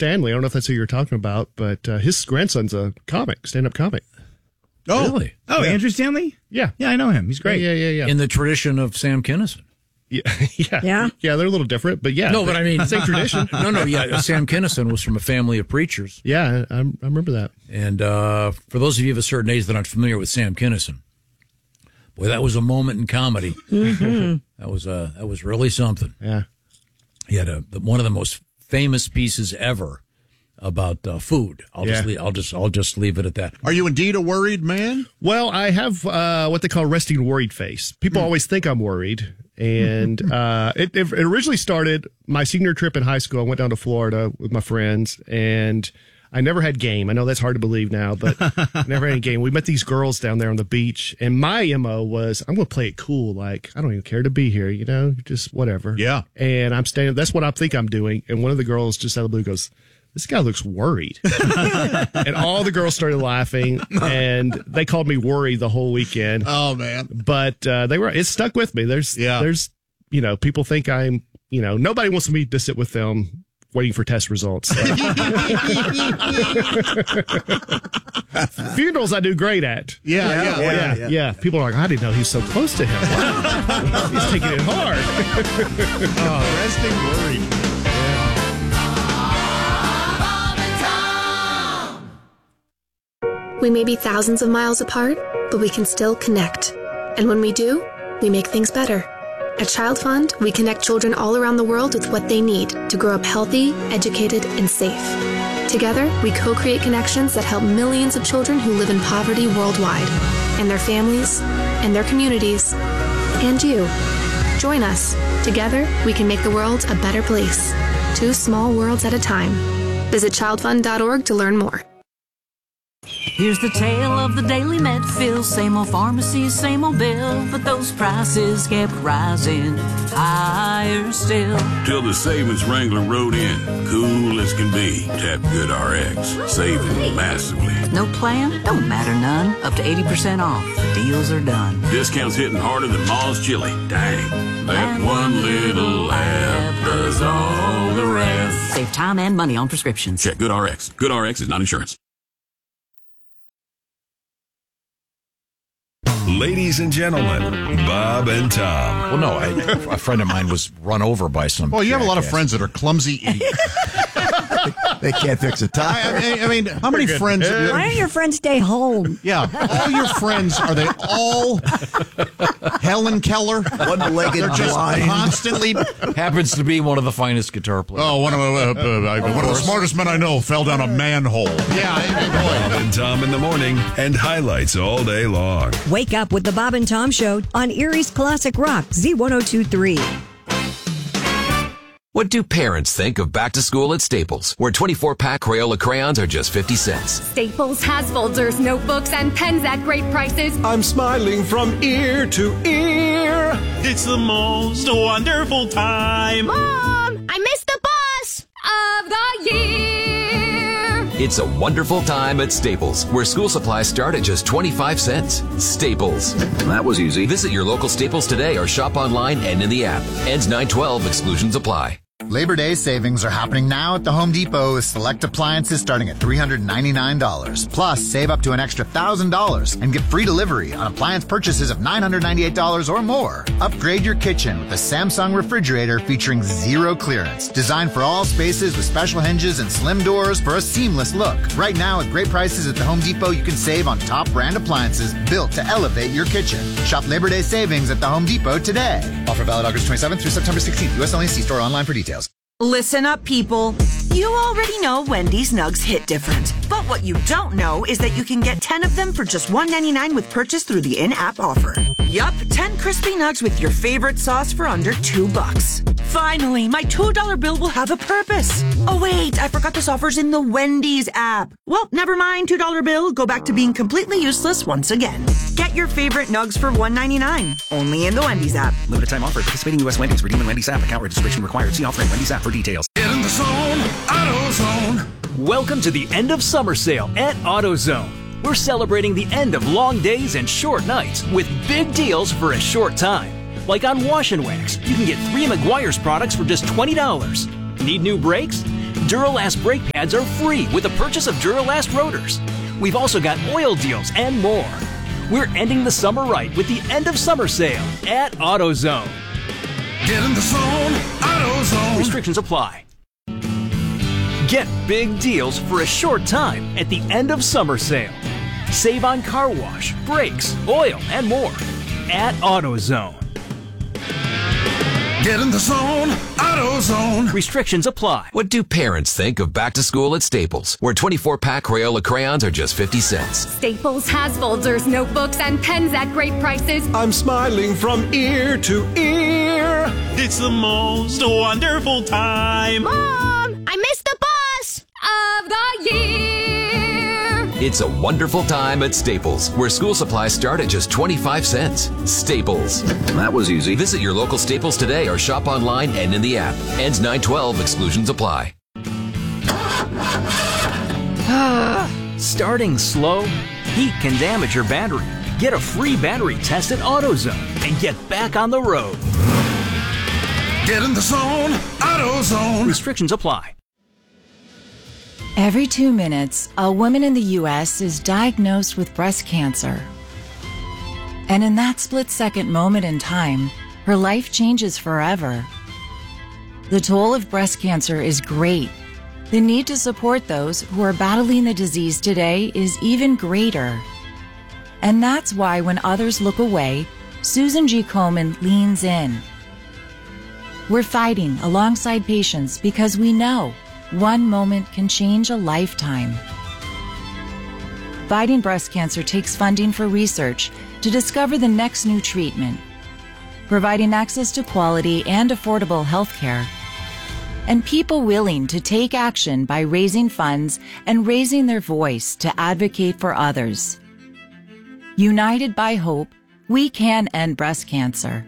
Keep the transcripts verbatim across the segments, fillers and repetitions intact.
Stanley. I don't know if that's who you're talking about, but uh, his grandson's a comic, stand-up comic. Oh, really? Oh, yeah. Andrew Stanley? Yeah. Yeah, I know him. He's great. Yeah, yeah, yeah. In the tradition of Sam Kinison. Yeah, yeah, Yeah. yeah. They're a little different, but yeah. No, but I mean, same tradition. No, no, yeah. Sam Kinison was from a family of preachers. Yeah, I, I remember that. And uh, for those of you of a certain age that aren't familiar with Sam Kinison, boy, that was a moment in comedy. Mm-hmm. That was uh, that was really something. Yeah, he had a one of the most famous pieces ever about uh, food. I'll Yeah. just leave, I'll just I'll just leave it at that. Are you indeed a worried man? Well, I have uh, what they call resting worried face. People Hmm. always think I'm worried. And uh, it, it originally started my senior trip in high school. I went down to Florida with my friends, and I never had game. I know that's hard to believe now, but never had any game. We met these girls down there on the beach, and my M O was, I'm going to play it cool. Like, I don't even care to be here, you know, just whatever. Yeah. And I'm standing, that's what I think I'm doing. And one of the girls just out of the blue goes, this guy looks worried. And all the girls started laughing, and they called me worried the whole weekend. Oh, man. But uh, they were, it stuck with me. There's, Yeah. there's, you know, people think I'm, you know, nobody wants me to sit with them waiting for test results. Funerals I do great at. Yeah, yeah, yeah, yeah, yeah, yeah. People are like, I didn't know he was so close to him. Wow. He's taking it hard. Oh, resting worried. We may be thousands of miles apart, but we can still connect. And when we do, we make things better. At Child Fund, we connect children all around the world with what they need to grow up healthy, educated, and safe. Together, we co-create connections that help millions of children who live in poverty worldwide, and their families, and their communities, and you. Join us. Together, we can make the world a better place. Two small worlds at a time. Visit child fund dot org to learn more. Here's the tale of the daily Medfill. Same old pharmacies, same old bill, but those prices kept rising higher still. Till the savings wrangler rode in, cool as can be. Tap GoodRx, saving massively. No plan? Don't matter none. Up to eighty percent off. Deals are done. Discounts hitting harder than Ma's chili. Dang, that one little app does all the rest. Save time and money on prescriptions. Check GoodRx. GoodRx is not insurance. Ladies and gentlemen, Bob and Tom. Well, no, I, a friend of mine was run over by some. Well, you have a lot of jackass. friends that are clumsy idiots. They can't fix a tire. I, I, mean, I mean, how many friends? Why don't your friends stay home? Yeah, all your friends, are they all Helen Keller? One-legged They're just blind. constantly. Happens to be one of the finest guitar players. Oh, one of, uh, uh, one of the smartest men I know fell down a manhole. Yeah, Bob and Tom in the morning and highlights all day long. Wake up with the Bob and Tom Show on Erie's Classic Rock, Z one oh two three. What do parents think of back to school at Staples, where twenty-four pack Crayola crayons are just fifty cents? Staples has folders, notebooks, and pens at great prices. I'm smiling from ear to ear. It's the most wonderful time. Mom, I missed the bus of the year. It's a wonderful time at Staples, where school supplies start at just twenty-five cents. Staples. That was easy. Visit your local Staples today or shop online and in the app. Ends nine twelve. Exclusions apply. Labor Day savings are happening now at the Home Depot with select appliances starting at three hundred ninety-nine dollars. Plus, save up to an extra one thousand dollars and get free delivery on appliance purchases of nine hundred ninety-eight dollars or more. Upgrade your kitchen with a Samsung refrigerator featuring zero clearance. Designed for all spaces with special hinges and slim doors for a seamless look. Right now, at great prices at the Home Depot, you can save on top brand appliances built to elevate your kitchen. Shop Labor Day savings at the Home Depot today. Offer valid August twenty-seventh through September sixteenth. U S only. See store online for details. Listen up, people. You already know Wendy's Nugs hit different. But what you don't know is that you can get ten of them for just one ninety-nine with purchase through the in-app offer. Yup, ten crispy nugs with your favorite sauce for under two bucks. Finally, my two dollar bill will have a purpose. Oh wait, I forgot this offer's in the Wendy's app. Well, never mind, two dollar bill. Go back to being completely useless once again. Get your favorite nugs for one ninety-nine. Only in the Wendy's app. Limited time offer. Participating U S Wendy's. Redeem in Wendy's app. Account registration required. See offer in Wendy's app for details. Get in the zone, AutoZone. Welcome to the end of summer sale at AutoZone. We're celebrating the end of long days and short nights with big deals for a short time. Like on Wash and Wax, you can get three Meguiar's products for just twenty dollars. Need new brakes? Duralast brake pads are free with the purchase of Duralast rotors. We've also got oil deals and more. We're ending the summer right with the end of summer sale at AutoZone. Get in the zone, AutoZone. Restrictions apply. Get big deals for a short time at the end of summer sale. Save on car wash, brakes, oil, and more at AutoZone. Get in the zone, AutoZone. Restrictions apply. What do parents think of back to school at Staples, where twenty-four pack Crayola crayons are just fifty cents? Staples has folders, notebooks, and pens at great prices. I'm smiling from ear to ear. It's the most wonderful time. Mom, I missed the bus of the year. It's a wonderful time at Staples, where school supplies start at just twenty-five cents. Staples. That was easy. Visit your local Staples today or shop online and in the app. Ends nine twelve. Exclusions apply. Starting slow? Heat can damage your battery. Get a free battery test at AutoZone and get back on the road. Get in the zone, AutoZone. Restrictions apply. Every two minutes, a woman in the U S is diagnosed with breast cancer. And in that split-second moment in time, her life changes forever. The toll of breast cancer is great. The need to support those who are battling the disease today is even greater. And that's why when others look away, Susan G. Komen leans in. We're fighting alongside patients because we know one moment can change a lifetime. Fighting breast cancer takes funding for research to discover the next new treatment, providing access to quality and affordable health care, and people willing to take action by raising funds and raising their voice to advocate for others. United by hope, we can end breast cancer.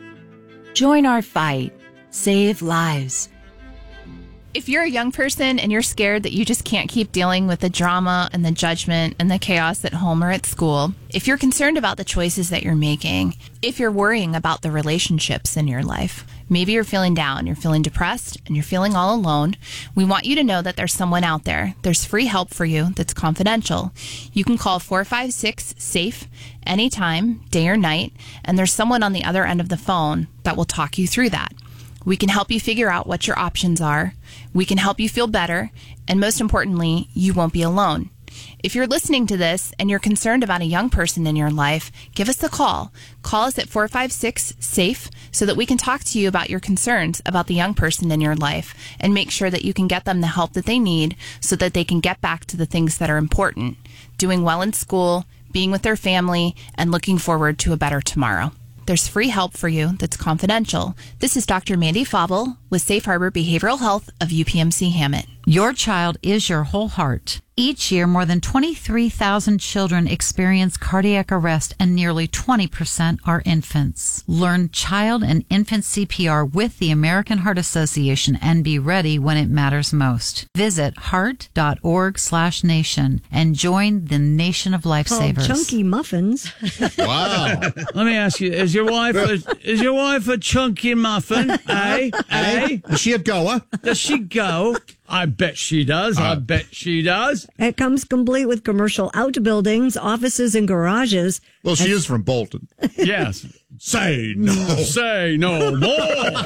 Join our fight. Save lives. If you're a young person and you're scared that you just can't keep dealing with the drama and the judgment and the chaos at home or at school, if you're concerned about the choices that you're making, if you're worrying about the relationships in your life, maybe you're feeling down, you're feeling depressed, and you're feeling all alone, we want you to know that there's someone out there. There's free help for you that's confidential. You can call four five six, SAFE anytime, day or night, and there's someone on the other end of the phone that will talk you through that. We can help you figure out what your options are. We can help you feel better. And most importantly, you won't be alone. If you're listening to this and you're concerned about a young person in your life, give us a call. Call us at four five six, SAFE so that we can talk to you about your concerns about the young person in your life and make sure that you can get them the help that they need so that they can get back to the things that are important. Doing well in school, being with their family, and looking forward to a better tomorrow. There's free help for you that's confidential. This is Doctor Mandy Fauble with Safe Harbor Behavioral Health of U P M C Hammett. Your child is your whole heart. Each year, more than twenty-three thousand children experience cardiac arrest, and nearly twenty percent are infants. Learn child and infant C P R with the American Heart Association and be ready when it matters most. Visit heart.org slash nation and join the nation of lifesavers. Called Chunky Muffins. Wow. Let me ask you, is your wife a, is your wife a chunky muffin? Eh? Eh? Is she a goer? Does she go? I bet she does. I bet she does. It comes complete with commercial outbuildings, offices, and garages. Well, she is from Bolton. Yes. Say no. Say no more.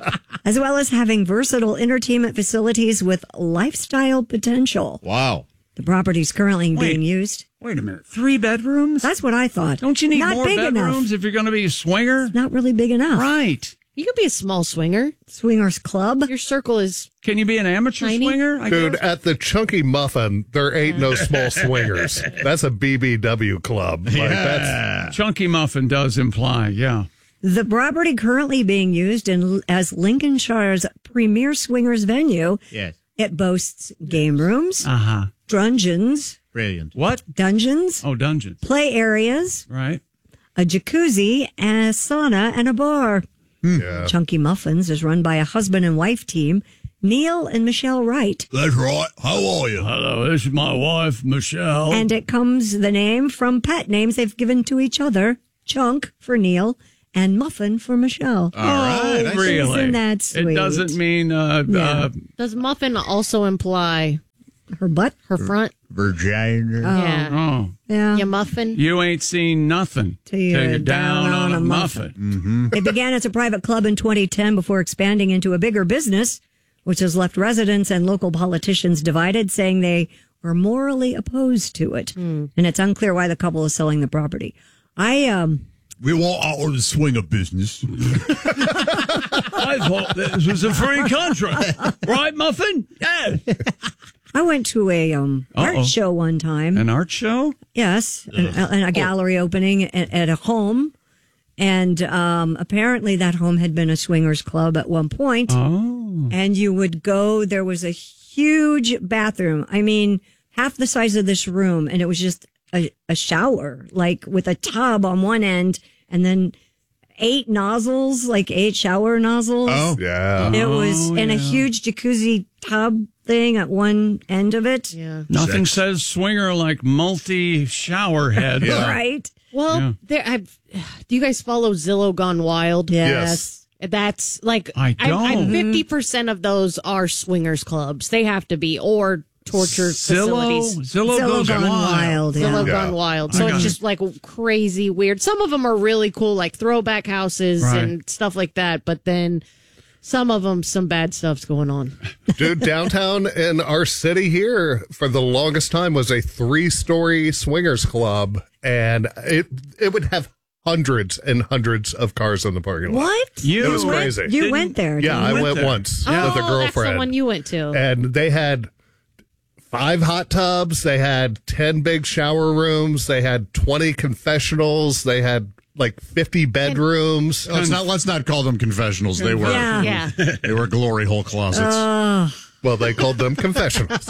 As well as having versatile entertainment facilities with lifestyle potential. Wow. The property is currently Wait. being used. Wait a minute. Three bedrooms? That's what I thought. Don't you need Not more big bedrooms enough. if you're going to be a swinger? It's not really big enough. Right. You could be a small swinger. Swingers club. Your circle is. Can you be an amateur Tiny? swinger? I Dude, guess? at the Chunky Muffin, there ain't no small swingers. That's a B B W club. Like, that's, Chunky Muffin does imply, yeah. The property currently being used in, as Lincolnshire's premier swingers venue. Yes. It boasts game rooms, Uh-huh. dungeons, Brilliant. What? dungeons, Oh, dungeons. play areas, Right. a jacuzzi, and a sauna and a bar. yeah. Chunky Muffins is run by a husband and wife team, Neil and Michelle Wright. That's right. How are you? Hello, this is my wife, Michelle. And it comes the name from pet names they've given to each other. Chunk for Neil and muffin for Michelle. All right. Oh, Really? Isn't that sweet? It doesn't mean uh, Yeah. uh, Does muffin also imply her butt, her front? Virginia. Yeah. oh, Yeah. Your muffin. you ain't seen nothing Till you're you're down, down on on a a muffin. Mm-hmm. It began as a private club in twenty ten before expanding into a bigger business, which has left residents and local politicians divided, saying they were morally opposed to it. And it's unclear why the couple is selling the property. I um We won't out of the swing of business. I thought this was a free contract, right, Muffin? Yeah. I went to a um art Uh-oh. show one time. An art show? Yes, and, and a gallery opening at, at a home. And um, apparently that home had been a swingers club at one point. Oh. And you would go, there was a huge bathroom. I mean, half the size of this room. And it was just a, a shower, like with a tub on one end and then eight nozzles, like eight shower nozzles. Oh, yeah. It was Oh, in a yeah. huge jacuzzi tub thing at one end of it. Yeah. Nothing says swinger like multi shower head. Right? Well, Yeah. there. I've, do you guys follow Zillow Gone Wild? Yes. That's like I don't. Fifty percent of those are swingers clubs. They have to be or torture Zillow, facilities. Zillow, Zillow goes Gone wild. Wild, yeah. Zillow Yeah. Gone Wild. I So got it's it. just like crazy weird. Some of them are really cool, like throwback houses Right. and stuff like that. But then some of them, some bad stuff's going on. Dude, downtown in our city here for the longest time was a three-story swingers club, and it it would have hundreds and hundreds of cars in the parking lot. What? You It was went- crazy. You Didn't- went there. Yeah, didn't I you? went went there. once Oh, with a that's the girlfriend. one you went to. And they had five hot tubs, they had ten big shower rooms, they had twenty confessionals, they had like fifty bedrooms. Let's not let's not call them confessionals. They were Yeah. Yeah. they were glory hole closets. Uh, Well, they called them confessionals.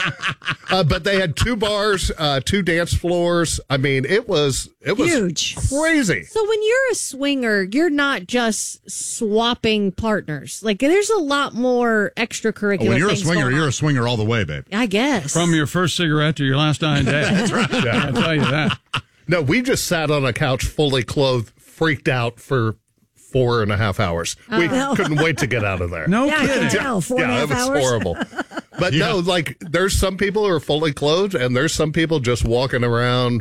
uh, but they had two bars, uh, two dance floors. I mean, it was it was Huge. crazy. So when you're a swinger, you're not just swapping partners. Like there's a lot more extracurricular. when you're a things swinger, going you're on. a swinger all the way, babe. I guess. From your first cigarette to your last dying day. That's right. Yeah, I'll tell you that. No, we just sat on a couch fully clothed, freaked out for four and a half hours. We Oh. couldn't wait to get out of there. No yeah, I kidding. can tell. Four and a yeah, half it was hours. horrible. But no, like there's some people who are fully clothed, and there's some people just walking around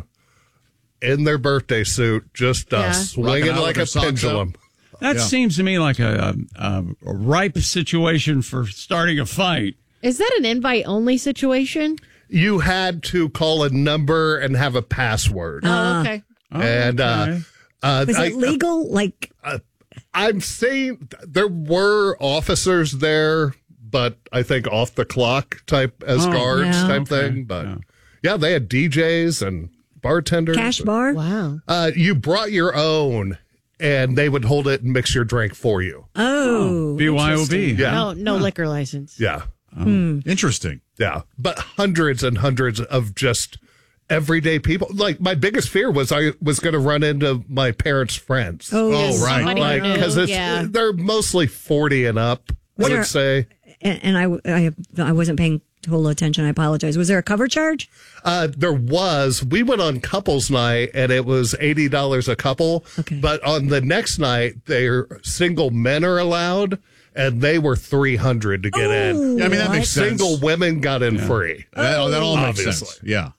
in their birthday suit, just uh, Yeah. swinging Rocking out like with a their socks pendulum. That Yeah. seems to me like a, a, a ripe situation for starting a fight. Is that an invite only situation? You had to call a number and have a password. Oh, okay. and uh, okay. uh, Was I, it legal? Like, I'm saying there were officers there, but I think off the clock type as Oh, guards yeah. type Okay. thing. But yeah. they had D Js and bartenders. cash bar? Wow. Uh, you brought your own, and they would hold it and mix your drink for you. Oh. B Y O B. Yeah, No, no liquor license. yeah, Interesting. yeah. But hundreds and hundreds of just everyday people. Like my biggest fear was I was going to run into my parents' friends. Oh, Oh, right. Somebody like knew, because it's yeah. they're mostly forty and up. I there- would say. And, and I, I, I wasn't paying total attention. I apologize. Was there a cover charge? Uh, there was. We went on couples night, and it was eighty dollars a couple. Okay. But on the next night, they're single men are allowed, and they were three hundred to get in. Yeah, I mean, that makes sense. Single women got in free. That, oh, that all makes Obviously. sense. Yeah.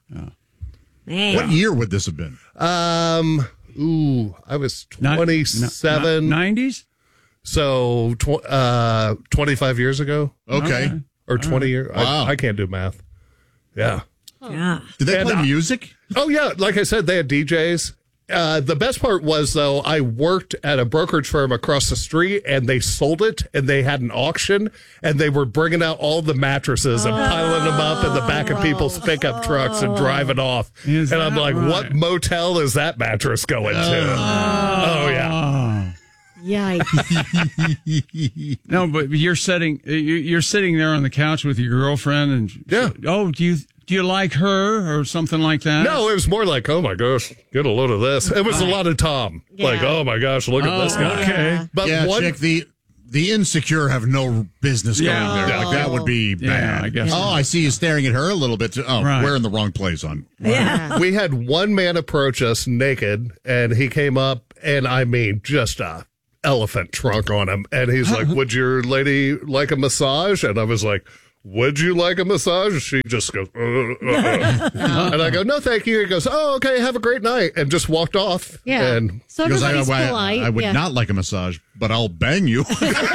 Man. What year would this have been? Um. Ooh, I was Ni- twenty-seven. ni- nineties? So, tw- uh, twenty-five years ago, Okay. or twenty years. Wow. I, I can't do math. Yeah. Yeah. Did they And, play uh, music? Oh yeah, like I said, they had D Js. Uh, the best part was though, I worked at a brokerage firm across the street, and they sold it, and they had an auction, and they were bringing out all the mattresses and piling them up in the back of people's pickup trucks and driving off. Is and I'm that like, right? what motel is that mattress going to? Oh yeah. Yikes. No, but you're sitting you- you're sitting there on the couch with your girlfriend, and Yeah. oh, do you do you like her or something like that? No, it was more like, oh my gosh, get a load of this. It was a lot of Tom. Like, Yeah. oh my gosh, look at Oh, this guy. okay. But yeah, one, chick, the the insecure have no business going Yeah. there. Like that would be Yeah, bad. I guess. Oh, I see you staring at her a little bit. Oh, Right. we're in the wrong place, on. Yeah. we had one man approach us naked, and he came up and I mean, just a elephant trunk on him. And he's like, would your lady like a massage? And I was like, would you like a massage? She just goes, uh, uh, uh. And I go, no, thank you. He goes, oh, okay, have a great night. And just walked off. Yeah. And So Because I, everybody's I, polite. I would yeah. not like a massage, but I'll bang you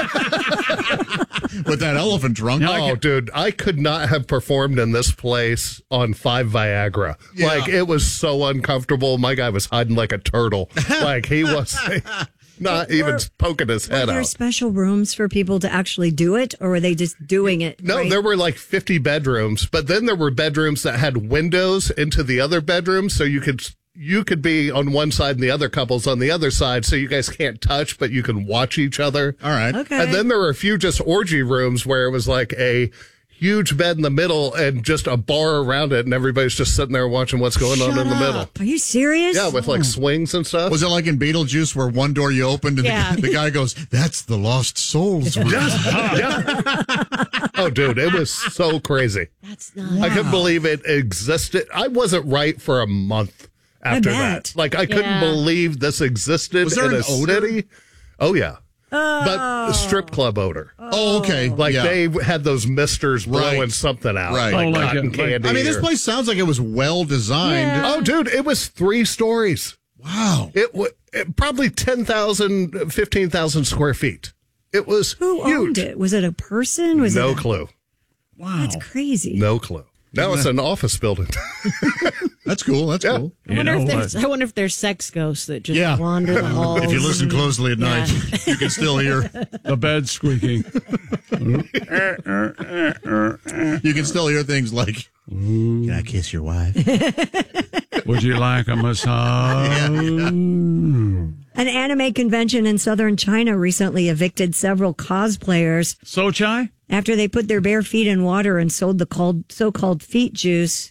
with that elephant trunk. oh, dude, I could not have performed in this place on five Viagra. Yeah. Like, it was so uncomfortable. My guy was hiding like a turtle. Like, he was not even Were- poking his Were head there out. special rooms for people to actually do it, or were they just doing it? No, right? there were like fifty bedrooms, but then there were bedrooms that had windows into the other bedrooms, so you could you could be on one side and the other couple's on the other side, so you guys can't touch, but you can watch each other. All right. Okay. And then there were a few just orgy rooms where it was like a huge bed in the middle and just a bar around it, and everybody's just sitting there watching what's going on Shut in the up. middle. Are you serious? Yeah, with like swings and stuff. Was it like in Beetlejuice where one door you opened and Yeah. the, the guy goes, that's the lost souls room. Oh, dude, it was so crazy. That's not. I couldn't believe it existed. I wasn't right for a month after bet. that. Like, I couldn't Yeah. believe this existed Was there in an a odor? city. Oh, yeah. But strip club odor. Oh, okay. Like, Yeah. they had those misters blowing Right. something out. Right. Like Oh, like cotton a- like- candy. I mean, this or- place sounds like it was well designed. Yeah. Oh, dude, it was three stories. Wow. It was probably ten thousand, fifteen thousand square feet. It was Who huge. owned it? Was it a person? Was No it a- clue. Wow. That's crazy. No clue. Now it's an office building. That's cool. That's Yeah. cool. I wonder You if know there's. I wonder if there's sex ghosts that just Yeah. wander the halls. If you listen closely at night, you can still hear. The bed squeaking. You can still hear things like, "Can I kiss your wife?" Would you like a massage? An anime convention in southern China recently evicted several cosplayers So chai? after they put their bare feet in water and sold the called, so-called feet juice.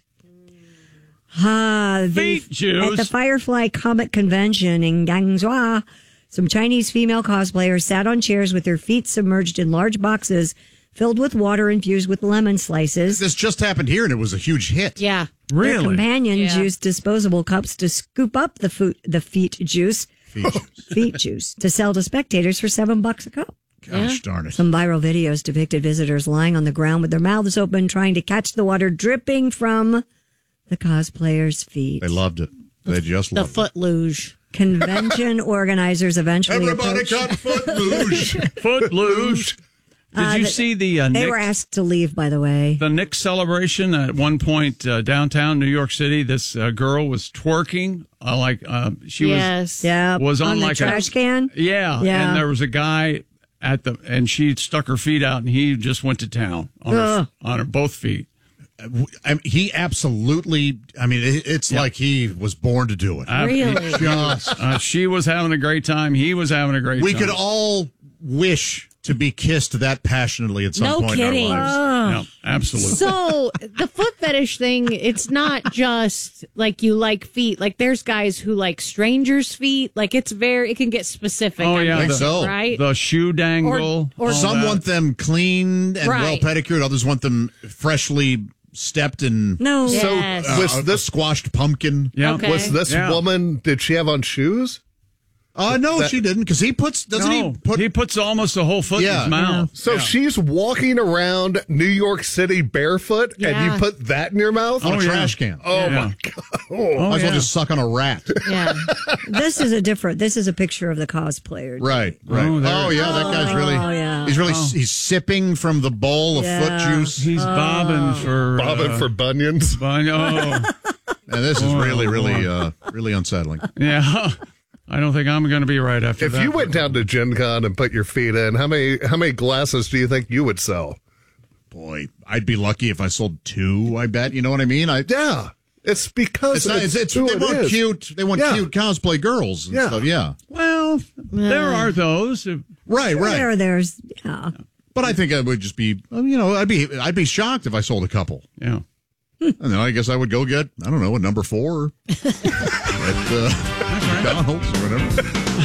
Ah, the, Feet juice? At the Firefly Comic Convention in Guangzhou, some Chinese female cosplayers sat on chairs with their feet submerged in large boxes filled with water infused with lemon slices. This just happened here, and it was a huge hit. Yeah. Their Really? companions Yeah. used disposable cups to scoop up the, foot, the feet juice, feet juice, to sell to spectators for seven bucks a cup. Gosh darn it. Some viral videos depicted visitors lying on the ground with their mouths open, trying to catch the water dripping from the cosplayers' feet. They loved it. They just The loved foot luge. Convention organizers it. eventually Everybody approached- got foot luge. Foot luge. Did Uh, you the- see the uh, They Knicks, were asked to leave, by the way. the Knicks celebration at one point uh, downtown New York City? This uh, girl was twerking uh, like uh, she Yes. Yeah, was was on, on the like trash a can. yeah, Yeah. and there was a guy at the and she stuck her feet out and he just went to town on her, Ugh. on her both feet. I mean, he absolutely. I mean, it, it's Yeah. like he was born to do it. Uh, Really? Just, Uh, she was having a great time. He was having a great we time. could all wish to be kissed that passionately at some No point kidding. in our lives. Yeah, absolutely. So the foot fetish thing, it's not just like you like feet. Like there's guys who like strangers' feet. Like it's very, it can get specific. oh I yeah, guess, think so. right? the shoe dangle. Or- or- all Some that. want them clean and Right. well pedicured. Others want them freshly stepped and No. Yeah. So Yes. uh, was a this squashed pumpkin. Yeah. Okay. was this Yeah. woman? Did she have on shoes? Uh, no, That- she didn't, because he puts, doesn't No, he put, he puts almost a whole foot in Yeah. his mouth. So Yeah. she's walking around New York City barefoot, and Yeah. you put that in your mouth? on Oh, a yeah. trash can? Oh, Yeah. my God. Oh. Might as well yeah. just suck on a rat. Yeah. This is a different. This is a picture of the cosplayer. Right, right. Oh, Oh, there- yeah, that guy's really, Oh, yeah. he's really, he's sipping from the bowl of Yeah. foot juice. He's bobbing for Bobbing uh, for bunions. bun- oh, And this is Oh, really, really, boy. uh, really unsettling. yeah. I don't think I'm going to be right after If that. you went down to Gen Con and put your feet in, how many how many glasses do you think you would sell? Boy, I'd be lucky if I sold two, I bet. You know what I mean? I, Yeah. It's because it's not, it's, it's, who they it want is. cute, they want Yeah. cute cosplay girls and Yeah. stuff, yeah. well, there are those. Right, right. There, there's, yeah. But I think I would just be, you know, I'd be, I'd be shocked if I sold a couple. Yeah. And then I guess I would go get, I don't know, a number four at uh, McDonald's or whatever.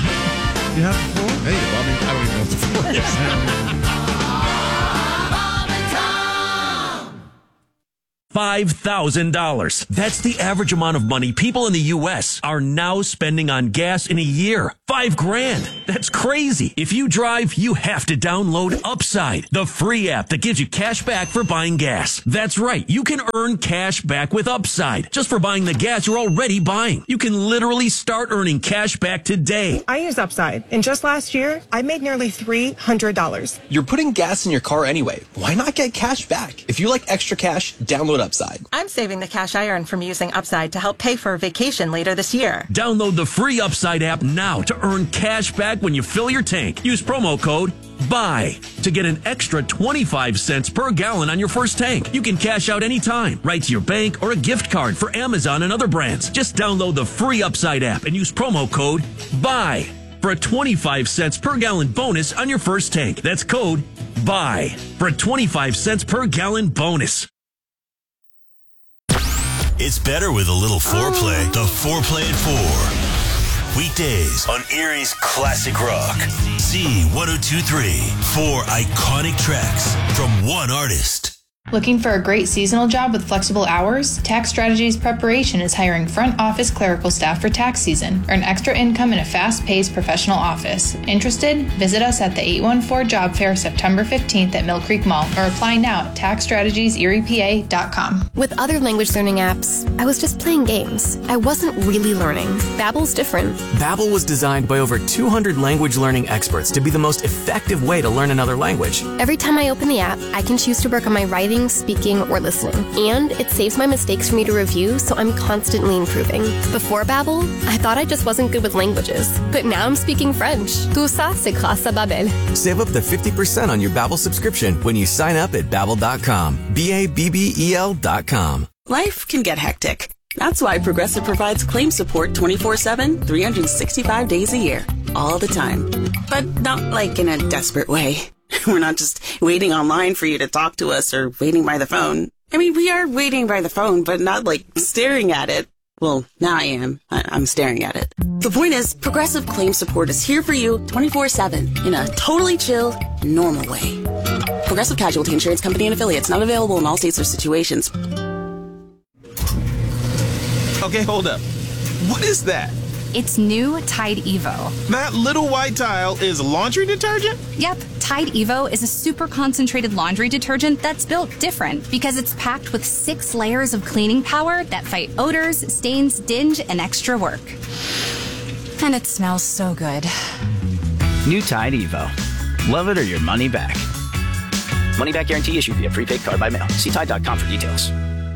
You have four? Hey, Bobby, I don't even know what the four is. five thousand dollars. That's the average amount of money people in the U S are now spending on gas in a year. Five grand. That's crazy. If you drive, you have to download Upside, the free app that gives you cash back for buying gas. That's right. You can earn cash back with Upside just for buying the gas you're already buying. You can literally start earning cash back today. I use Upside, and just last year, I made nearly three hundred dollars. You're putting gas in your car anyway. Why not get cash back? If you like extra cash, download Upside. I'm saving the cash I earn from using Upside to help pay for a vacation later this year. Download the free Upside app now to earn cash back when you fill your tank. Use promo code BUY to get an extra twenty-five cents per gallon on your first tank. You can cash out anytime, right to your bank or a gift card for Amazon and other brands. Just download the free Upside app and use promo code BUY for a twenty-five cents per gallon bonus on your first tank. That's code BUY for a twenty-five cents per gallon bonus. It's better with a little foreplay. The Foreplay at Four. Weekdays on Erie's Classic Rock. Z one oh two point three. Four iconic tracks from one artist. Looking for a great seasonal job with flexible hours? Tax Strategies Preparation is hiring front office clerical staff for tax season. Earn extra income in a fast-paced professional office. Interested? Visit us at the eight one four Job Fair September fifteenth at Mill Creek Mall or apply now at tax strategies erie p a dot com. With other language learning apps, I was just playing games. I wasn't really learning. Babbel's different. Babbel was designed by over two hundred language learning experts to be the most effective way to learn another language. Every time I open the app, I can choose to work on my writing, speaking, or listening. And it saves my mistakes for me to review, so I'm constantly improving. Before Babbel, I thought I just wasn't good with languages. But now I'm speaking French. Tout ça, c'est grâce à Babbel. Save up to fifty percent on your Babbel subscription when you sign up at babbel dot com. B A B B E L dot com. Life can get hectic. That's why Progressive provides claim support twenty-four seven, three hundred sixty-five days a year. All the time. But not like in a desperate way. We're not just waiting online for you to talk to us or waiting by the phone. I mean, we are waiting by the phone, but not like staring at it. Well, now I am. I- I'm staring at it. The point is, Progressive Claim Support is here for you twenty-four seven in a totally chill, normal way. Progressive Casualty Insurance Company and Affiliates, not available in all states or situations. Okay, hold up. What is that? It's new Tide Evo. That little white tile is laundry detergent? Yep, Tide Evo is a super concentrated laundry detergent that's built different because it's packed with six layers of cleaning power that fight odors, stains, dinge, and extra work. And it smells so good. New Tide Evo. Love it or your money back. Money back guarantee issued via prepaid card by mail. See Tide dot com for details.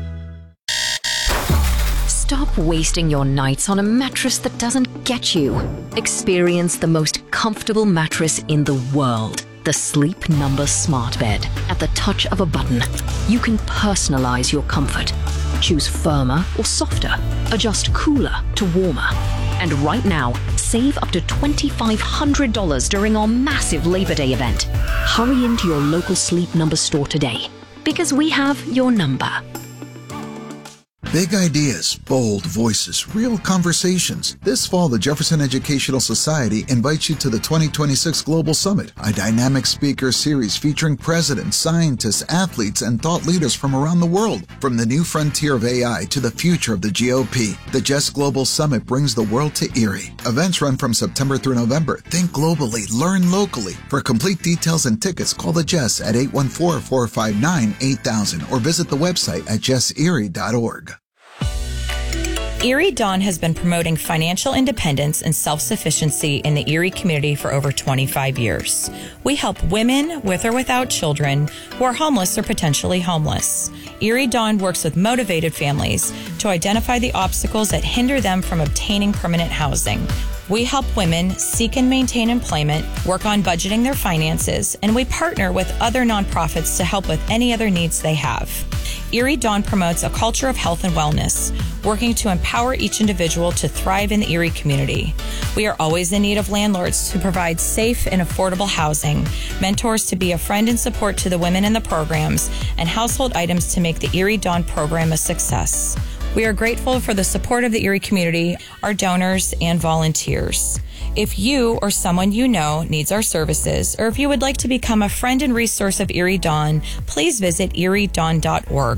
Stop wasting your nights on a mattress that doesn't get you. Experience the most comfortable mattress in the world. The Sleep Number Smart Bed. At the touch of a button, you can personalize your comfort. Choose firmer or softer. Adjust cooler to warmer. And right now, save up to two thousand five hundred dollars during our massive Labor Day event. Hurry into your local Sleep Number store today, because we have your number. Big ideas, bold voices, real conversations. This fall, the Jefferson Educational Society invites you to the twenty twenty-six Global Summit, a dynamic speaker series featuring presidents, scientists, athletes, and thought leaders from around the world. From the new frontier of A I to the future of the G O P, the Jess Global Summit brings the world to Erie. Events run from September through November. Think globally, learn locally. For complete details and tickets, call the Jess at eight one four, four five nine, eight thousand or visit the website at jess erie dot org. Erie Dawn has been promoting financial independence and self-sufficiency in the Erie community for over twenty-five years. We help women with or without children who are homeless or potentially homeless. Erie Dawn works with motivated families to identify the obstacles that hinder them from obtaining permanent housing. We help women seek and maintain employment, work on budgeting their finances, and we partner with other nonprofits to help with any other needs they have. Erie Dawn promotes a culture of health and wellness, working to empower each individual to thrive in the Erie community. We are always in need of landlords to provide safe and affordable housing, mentors to be a friend and support to the women in the programs, and household items to make the Erie Dawn program a success. We are grateful for the support of the Erie community, our donors, and volunteers. If you or someone you know needs our services, or if you would like to become a friend and resource of Erie Dawn, please visit erie dawn dot org.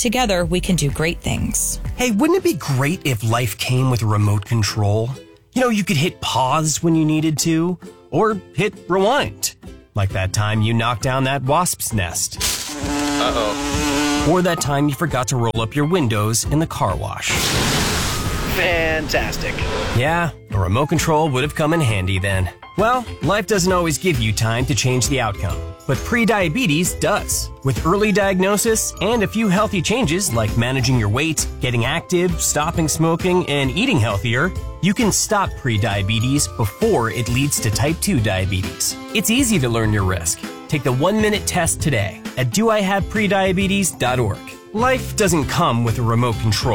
Together, we can do great things. Hey, wouldn't it be great if life came with a remote control? You know, you could hit pause when you needed to, or hit rewind. Like that time you knocked down that wasp's nest. Uh-oh. Or that time you forgot to roll up your windows in the car wash. Fantastic. Yeah, a remote control would have come in handy then. Well, life doesn't always give you time to change the outcome, but prediabetes does. With early diagnosis and a few healthy changes like managing your weight, getting active, stopping smoking, and eating healthier, you can stop prediabetes before it leads to type two diabetes. It's easy to learn your risk. Take the one-minute test today at do I have prediabetes dot org. Life doesn't come with a remote control.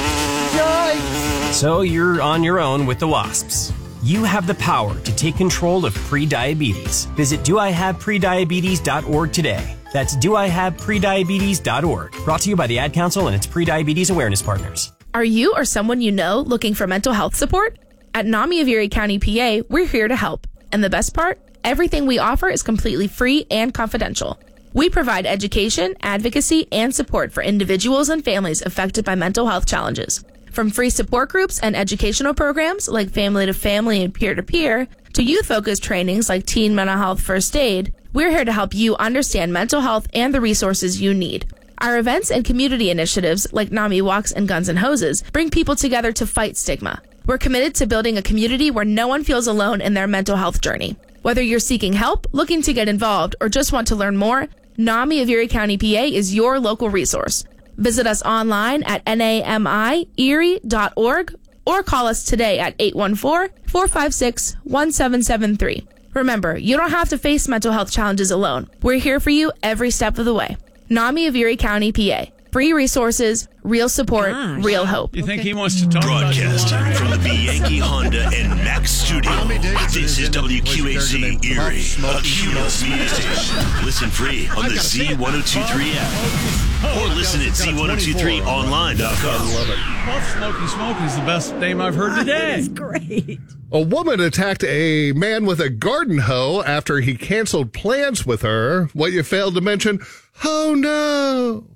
Yikes! So you're on your own with the wasps. You have the power to take control of prediabetes. Visit do I have prediabetes dot org today. That's do I have prediabetes dot org. Brought to you by the Ad Council and its prediabetes awareness partners. Are you or someone you know looking for mental health support? At NAMI of Erie County, P A, we're here to help. And the best part? Everything we offer is completely free and confidential. We provide education, advocacy, and support for individuals and families affected by mental health challenges. From free support groups and educational programs like Family to Family and Peer to Peer, to youth-focused trainings like Teen Mental Health First Aid, we're here to help you understand mental health and the resources you need. Our events and community initiatives like NAMI Walks and Guns and Hoses bring people together to fight stigma. We're committed to building a community where no one feels alone in their mental health journey. Whether you're seeking help, looking to get involved, or just want to learn more, NAMI of Erie County, P A is your local resource. Visit us online at N A M I Erie dot org or call us today at eight one four, four five six, one seven seven three. Remember, you don't have to face mental health challenges alone. We're here for you every step of the way. NAMI of Erie County, P A. Free resources, real support, Gosh. real hope. You think he wants to talk Broadcasting about from the Bianchi Honda and Max studio. This is W Q H C Erie, a Cumulus media station. Listen free on the Z one oh two three app. Or listen at Z one oh two three online dot com. Puff Smoky Smoke is the best name I've heard today. That's great. A woman attacked a man with a garden hoe after he canceled plans with her. What you failed to mention, oh no.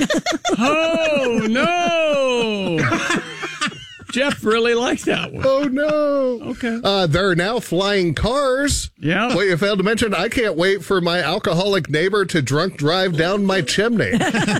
Oh, no. Jeff really liked that one. Oh, no. Okay. Uh, there are now flying cars. Yeah. What you failed to mention, I can't wait for my alcoholic neighbor to drunk drive down my chimney.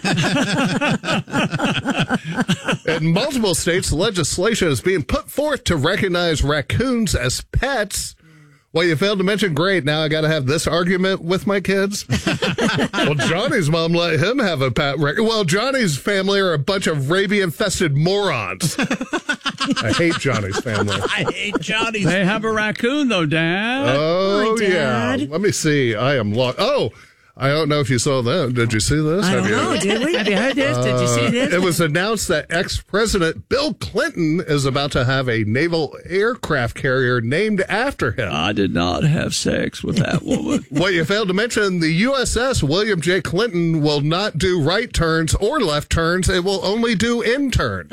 In multiple states, legislation is being put forth to recognize raccoons as pets. Well, you failed to mention, great, now I got to have this argument with my kids. Well, Johnny's mom let him have a pet raccoon. Well, Johnny's family are a bunch of rabies-infested morons. I hate Johnny's family. I hate Johnny's. They have a raccoon, though, Dad. Oh, Hi, Dad. yeah. Let me see. I am lost. Oh, I don't know if you saw that. Did you see this? I don't Have you? know. Did we? Have you heard this? Did you see this? Uh, it was announced that ex-president Bill Clinton is about to have a naval aircraft carrier named after him. I did not have sex with that woman. What you failed to mention, the U S S William J. Clinton will not do right turns or left turns. It will only do in turns.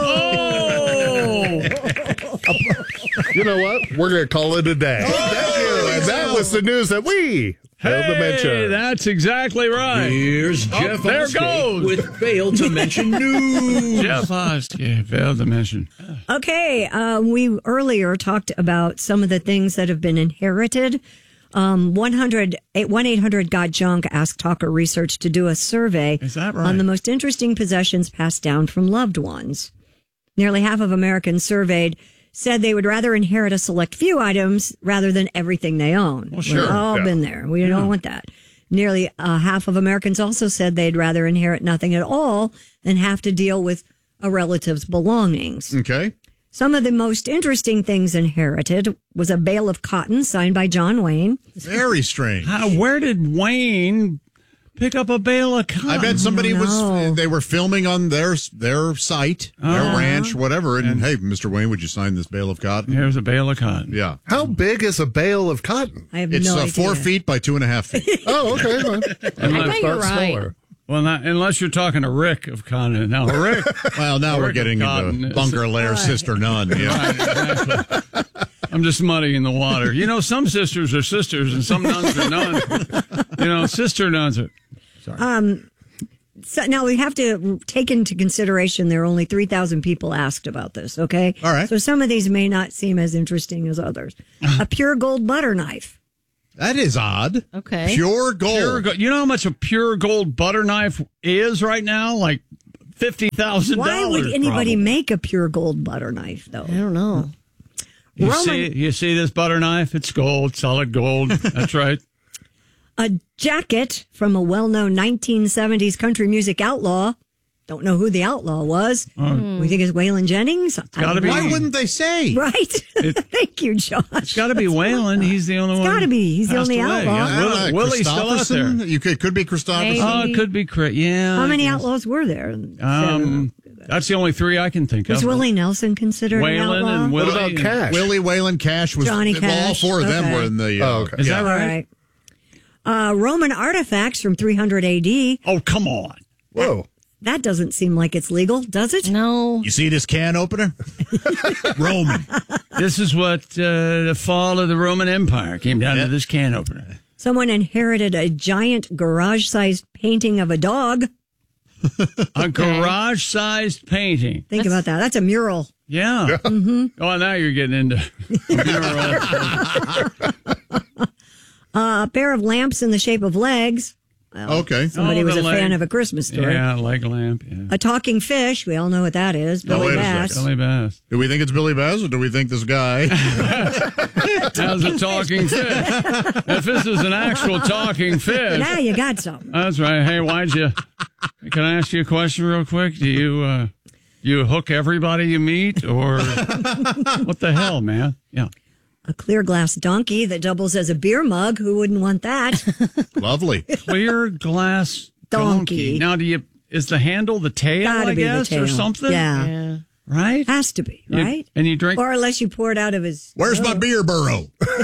Oh! You know what? We're going to call it a day. Oh, Thank you. And that was the news that we failed to Hey, mention. that's exactly right. Here's Oh, Jeff there Oskey goes. with failed to mention news. Jeff Oskey, failed to mention. Okay, uh, we earlier talked about some of the things that have been inherited. Um, one eight hundred got junk asked Talker Research to do a survey Is that right? on the most interesting possessions passed down from loved ones. Nearly half of Americans surveyed said they would rather inherit a select few items rather than everything they own. Well, sure. We've all Yeah. been there. We Yeah. don't want that. Nearly uh, half of Americans also said they'd rather inherit nothing at all than have to deal with a relative's belongings. Okay. Some of the most interesting things inherited was a bale of cotton signed by John Wayne. Very strange. How, where did Wayne pick up a bale of cotton? I bet somebody know. was, they were filming on their their site, their Uh-huh. ranch, whatever. And, hey, Mister Wayne, would you sign this bale of cotton? Here's a bale of cotton. Yeah. How big is a bale of cotton? I have It's no uh, idea. four feet by two and a half feet. Oh, okay. Well, Unless, bet you're right. smaller. well, not, unless you're talking a rick of cotton. Now, a rick. Well, now A we're rick getting of cotton into is- Bunker Lair Sister Nun. Yeah. Right, exactly. I'm just muddying the water. You know, some sisters are sisters and some nuns are nuns. You know, sister nuns are. Um, so now we have to take into consideration there are only three thousand people asked about this, okay? All right. So some of these may not seem as interesting as others. A pure gold butter knife. That is odd. Okay. Pure gold. Pure go- you know how much a pure gold butter knife is right now? Like fifty thousand dollars. Why would anybody probably. make a pure gold butter knife, though? I don't know. You Roman- see, you see this butter knife? It's gold, solid gold. That's right. A jacket from a well-known nineteen seventies country music outlaw. Don't know who the outlaw was. Oh. We think it's Waylon Jennings. I gotta don't be- know. Why wouldn't they say? Right. It- Thank you, Josh. It's got to be Waylon. He's the only It's one. gotta be. He's the passed only away. outlaw. Yeah, Will- Uh, Willie's still out there. Christopherson? You could could be Christopherson. Oh, it could be Chris. Yeah. How I many guess. outlaws were there? Um, that's the only three I can think Was of. Willie Nelson considered an Waylon outlaw? and Willie. What about Cash? Willie, Waylon, Cash was. Johnny well, all Cash. four of them Okay. were in the. Uh, Oh, okay. Is that All right? right. Uh, Roman artifacts from three hundred A D. Oh, come on. Whoa. That doesn't seem like it's legal, does it? No. You see this can opener? Roman. This is what uh, the fall of the Roman Empire came down to this can opener. Someone inherited a giant garage-sized painting of a dog. A garage-sized painting. Think about that. That's a mural. Yeah. hmm Oh, now you're getting into Uh, a pair of lamps in the shape of legs. Well, Okay. Somebody Oh, was the a leg. fan of A Christmas Story. Yeah, leg lamp. Yeah. A talking fish. We all know what that is. Billy wait a Bass. Billy Bass. Do we think it's Billy Bass or do we think this guy? How's a talking fish? If this is an actual talking fish. Now you got something. That's right. Hey, why'd you? Can I ask you a question real quick? Do you uh, you hook everybody you meet, or what the hell, man? Yeah. A clear glass donkey that doubles as a beer mug. Who wouldn't want that? Lovely. Clear glass Donkey. donkey. Now, do you? Is the handle the tail? Gotta I be the guess, tail. or something. Yeah. Yeah. Right. Has to be, You- right? and you drink. Or unless you pour it out of his. Where's my nose. beer burrow?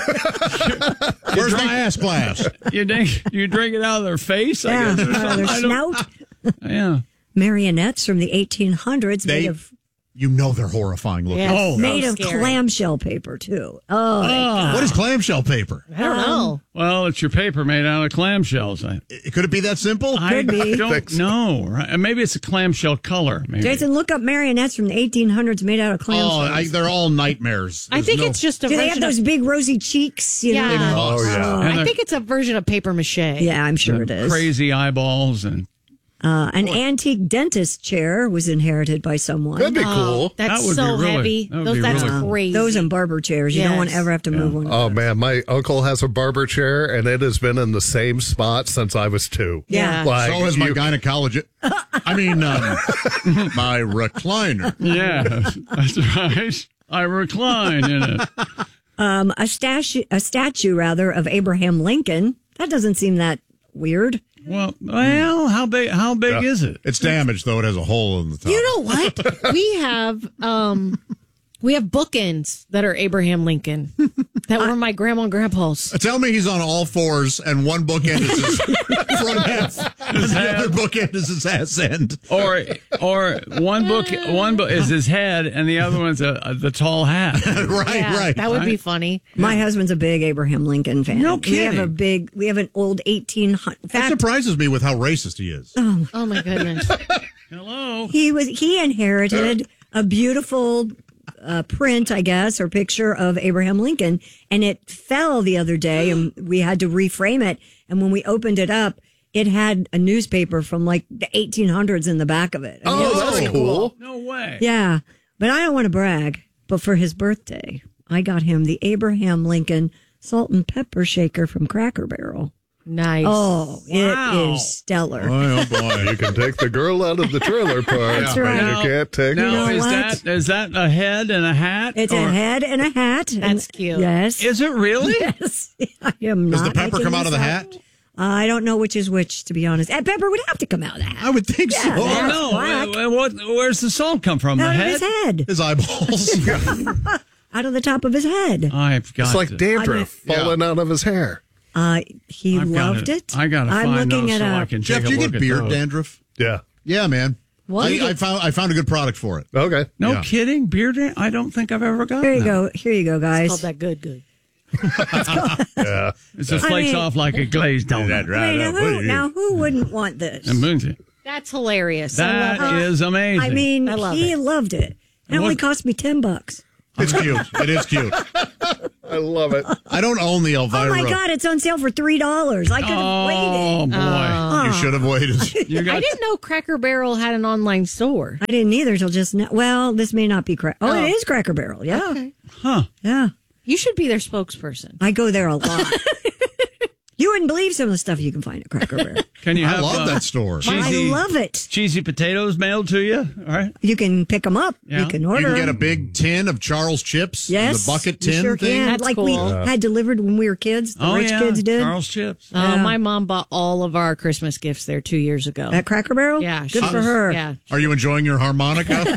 Where's my ass glass? You drink. You drink it out of their face. Yeah, I guess. Or out of something. their I don't- snout. Yeah. Marionettes from the eighteen hundreds They- made of You know they're horrifying looking. Yeah. Oh, made so of scary. clamshell paper too. Oh, my Ah. God. What is clamshell paper? I don't know. Well, it's your paper made out of clamshells. I, I- Could it be that simple? I Could be. don't know. Right? Maybe it's a clamshell color. Maybe. Jason, look up marionettes from the eighteen hundreds made out of Oh, clamshells. I, they're all nightmares. I There's think no- it's just a Do they version have those of, big rosy cheeks? You know? Yeah. Oh, yeah. And I the- think it's a version of paper mache. Yeah, I'm sure it is. Crazy eyeballs and Uh, an antique dentist chair was inherited by someone. That'd be Oh, cool. that's That would so be really- heavy. that would Those, be that's really cool. crazy. Those and barber chairs. You don't want to Yes. ever have to move one. of Oh those. man, my uncle has a barber chair, and it has been in the same spot since I was two. Yeah. Like, So is my you- gynecologist. I mean, um, my recliner. yeah, that's right. I recline in it. Um, a statue, a statue rather of Abraham Lincoln. That doesn't seem that weird. Well, well, how big? How big Yeah. is it? It's damaged though. It has a hole in the top. You know what? we have um we have bookends that are Abraham Lincoln that were my grandma and grandpa's. Tell me he's on all fours and one bookend is his front half, and the other bookend is his ass end. Or, or one book, one book is his head, and the other one's a, a, the tall hat. right, Yeah, right. that would be Right. funny. My husband's a big Abraham Lincoln fan. No We have a kidding. big. We have an old eighteen hundred. In That fact, surprises me with how racist he is. Oh my goodness. Hello. he was he inherited a beautiful uh, print, I guess, or picture of Abraham Lincoln, and it fell the other day, and we had to reframe it. And when we opened it up, it had a newspaper from like the eighteen hundreds in the back of it. I mean, it was Oh, that's really cool. No way. Yeah, but I don't want to brag. But for his birthday, I got him the Abraham Lincoln salt and pepper shaker from Cracker Barrel. Nice. Oh, Wow. it is stellar. Oh boy. You can take the girl out of the trailer park. That's right. but You can't take Now, know is what? that is that a head and a hat? It's or- a head and a hat. and- That's cute. Yes. Is it really? Yes. I am Does not the pepper making come out of this the up. hat? I don't know which is which, to be honest. And pepper would have to come out of the hat. I would think Yeah, so. that's Oh no! black. Wait, what? Where's the salt come from? The Out of head? his head. His eyeballs. Out of the top of his head. I've got. It's like to, dandruff Yeah. falling out of his hair. Uh, he I've loved gotta- it. I gotta I'm find looking those it so I up. can Jeff, take do a you look get at beard those. dandruff? Yeah. Yeah, man. What? I, I found I found a good product for it. Okay. No Yeah. kidding, beard. dan- I don't think I've ever gotten. Here you that. go. Here you go, It's guys. called that good good. Yeah. It just I flakes mean- off like a glazed donut. I mean, now, who, now, who wouldn't want this? And Moonsy. That's hilarious. That I love is amazing. I mean, I love he it. loved it. It And only what- cost me ten bucks. It's cute. It is cute. I love it. I don't own the Oh Elvira. my God, it's on sale for three dollars. I could have Oh, waited. boy. Oh. You should have waited. You I got didn't know Cracker Barrel had an online store. I didn't either till just now. Well, this may not be Cracker. Oh, Oh. it is Cracker Barrel. Yeah. Okay. Huh. Yeah. You should be their spokesperson. I go there a lot. You wouldn't believe some of the stuff you can find at Cracker Barrel. Can you I have love uh, that store. cheesy, I love it. cheesy potatoes mailed to you? All right. You can pick them up. Yeah. You can You order can get a them. big tin of Charles chips. Yes. The bucket you tin sure thing. can. That's like we cool. had delivered when we were kids. The Oh, rich yeah. kids did. Charles chips. Uh, Yeah. my mom bought all of our Christmas gifts there two years ago. At Cracker Barrel? Yeah. Good she for was- her. Yeah. Are you enjoying your harmonica?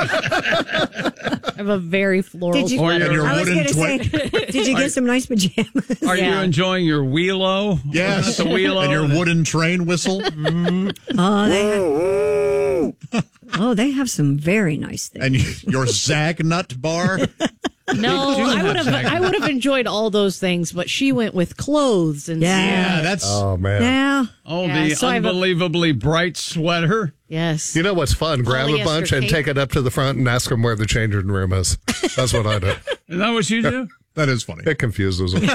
I have a very floral Did you, sweater. And your I was wooden going to say, twi- did you get some nice pajamas? Are you Yeah. enjoying your wheelo? Yes. The wheelo. And your wooden train whistle. Oh, they have, oh, they have some very nice things. And your Zag Nut bar. No, do I have would have. Zag I would have enjoyed all those things, but she went with clothes and Yeah. Yeah, that's. Oh, man. Yeah. Oh, Yeah, the so I have a- unbelievably bright sweater. yes. You know what's fun? Grab a Polyester bunch and cape. take it up to the front and ask them where the changing room is. That's what I do. Is that what you do? That is funny. It confuses them.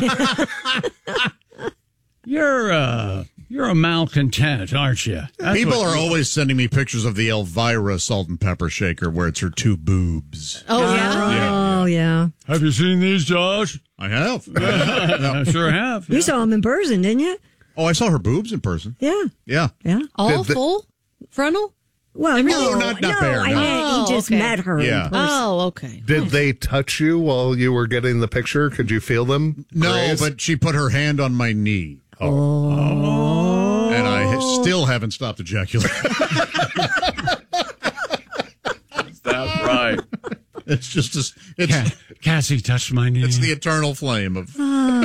You're uh, you're a malcontent, aren't you? That's People what are you- always sending me pictures of the Elvira salt and pepper shaker where it's her two boobs. Oh yeah. Oh, yeah. Have you seen these, Josh? I have. I sure have. You saw them in person, didn't you? Oh, I saw her boobs in person. Yeah. Yeah. Yeah. All Did the- full frontal. Well, no, No, not- not no, bare, I no. meant Oh, he just okay. met her Yeah. in person. Oh, okay. Did they touch you while you were getting the picture? Could you feel them? No, graze? but she put her hand on my knee. Oh. And I ha- still haven't stopped ejaculating. That's right. It's just a, it's Ca- Cassie touched my knee. it's the eternal flame of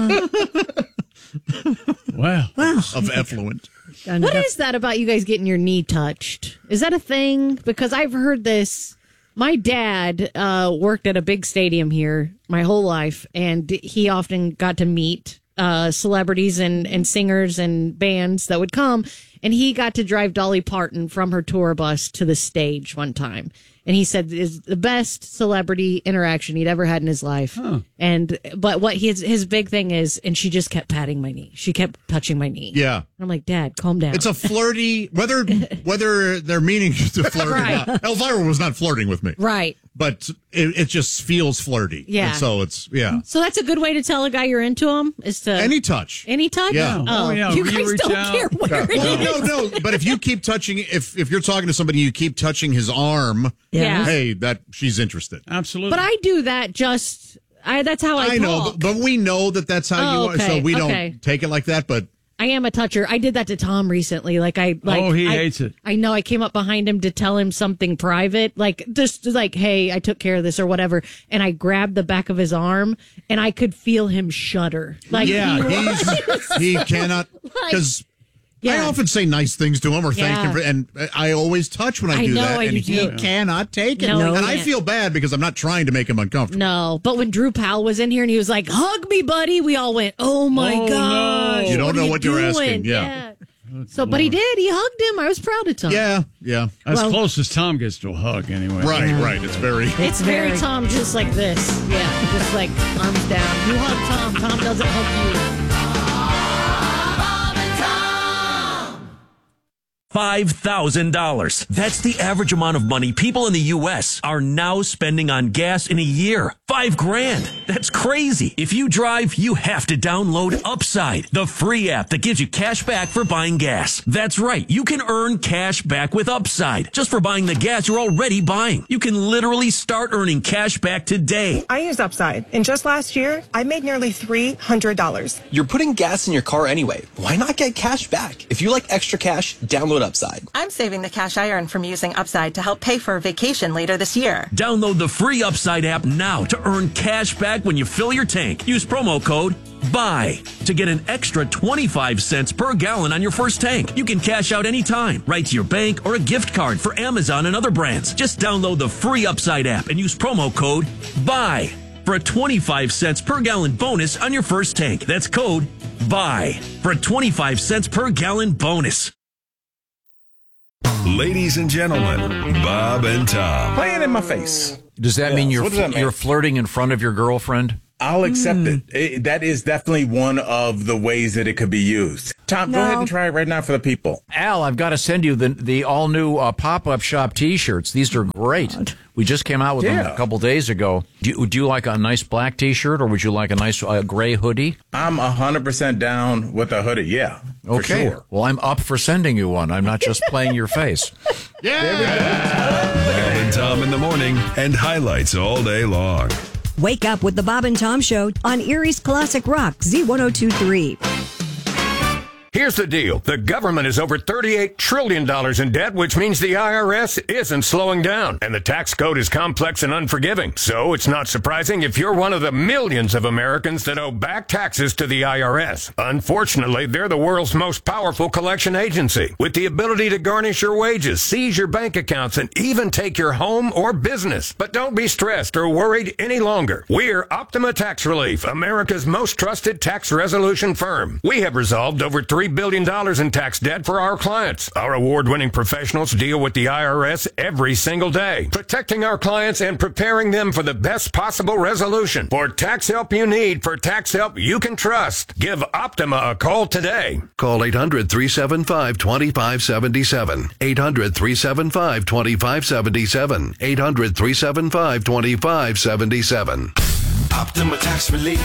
Wow. of effluent. What is that about you guys getting your knee touched? Is that a thing? Because I've heard this. My dad uh, worked at a big stadium here my whole life, and he often got to meet uh, celebrities and, and singers and bands that would come. And he got to drive Dolly Parton from her tour bus to the stage one time. And he said is the best celebrity interaction he'd ever had in his life. And but what his his big thing is, and she just kept patting my knee. She kept touching my knee. Yeah. I'm like, Dad, calm down. It's a flirty, whether whether they're meaning to flirt Right. or not. Elvira was not flirting with me, right. but it, it just feels flirty. Yeah. And so it's, yeah. So that's a good way to tell a guy you're into him is to Any touch. any touch. Yeah. Oh, Oh, yeah. you You guys reach don't out. care where it Well, is. no, no. But if you keep touching, if if you're talking to somebody, you keep touching his arm. Yeah. Hey, that she's interested. Absolutely. But I do that just. I that's how I, I know, talk. but, but we know that that's how Oh, you are. So okay, we don't okay. take it like that. But I am a toucher. I did that to Tom recently. Like I like. Oh, he I- hates it. I know. I came up behind him to tell him something private, like just like, "Hey, I took care of this" or whatever. And I grabbed the back of his arm, and I could feel him shudder. Like yeah, he was- he's, he cannot because. I Yeah. often say nice things to him or thank Yeah. him, for, and I always touch when I, I do know, that, I and do he too. cannot take it. No, and he I can't. feel bad because I'm not trying to make him uncomfortable. No, but when Drew Powell was in here and he was like, "Hug me, buddy," we all went, "Oh my Oh, gosh!" no. You don't what know are what you're doing?" asking, yeah. So, but he did. He hugged him. I was proud of Tom. Yeah, yeah. as well- close as Tom gets to a hug, anyway. Right, right. It's very. It's very Very- Tom, just like this. Yeah, just like arms down. You hug Tom. Tom doesn't hug you. five thousand dollars. That's the average amount of money people in the U S are now spending on gas in a year. Five grand. That's crazy. If you drive, you have to download Upside, the free app that gives you cash back for buying gas. That's right. You can earn cash back with Upside just for buying the gas you're already buying. You can literally start earning cash back today. I use Upside, and just last year, I made nearly three hundred dollars. You're putting gas in your car anyway. Why not get cash back? If you like extra cash, download Upside. I'm saving the cash I earn from using Upside to help pay for a vacation later this year. Download the free Upside app now to earn cash back when you fill your tank. Use promo code BUY to get an extra twenty-five cents per gallon on your first tank. You can cash out anytime, right to your bank or a gift card for Amazon and other brands. Just download the free Upside app and use promo code BUY for a twenty-five cents per gallon bonus on your first tank. That's code BUY for a twenty-five cents per gallon bonus. Ladies and gentlemen, Bob and Tom. Playing in my face. Does that Yeah, mean so you're what does that mean? you're flirting in front of your girlfriend? I'll accept Mm. it. it. That is definitely one of the ways that it could be used. Tom, go No. ahead and try it right now for the people. Al, I've got to send you the the all new uh, pop up shop T-shirts. These are great. We just came out with them Yeah. a couple days ago. Do you, would you like a nice black T-shirt, or would you like a nice uh, gray hoodie? I'm one hundred percent down with a hoodie, yeah. For Okay. sure. Well, I'm up for sending you one. I'm not just playing your face. Bob and Tom in the morning and highlights all day long. Wake up with the Bob and Tom Show on Erie's Classic Rock, Z ten twenty-three. Here's the deal. The government is over thirty-eight trillion dollars in debt, which means the I R S isn't slowing down. And the tax code is complex and unforgiving. So it's not surprising if you're one of the millions of Americans that owe back taxes to the I R S. Unfortunately, they're the world's most powerful collection agency, with the ability to garnish your wages, seize your bank accounts, and even take your home or business. But don't be stressed or worried any longer. We're Optima Tax Relief, America's most trusted tax resolution firm. We have resolved over three billion dollars in tax debt for our clients. Our award-winning professionals deal with the I R S every single day, protecting our clients and preparing them for the best possible resolution. For tax help you need, for tax help you can trust, give Optima a call today. Call eight hundred, three seven five, two five seven seven. eight hundred, three seven five, two five seven seven. eight hundred, three seven five, two five seven seven. Optima Tax Relief.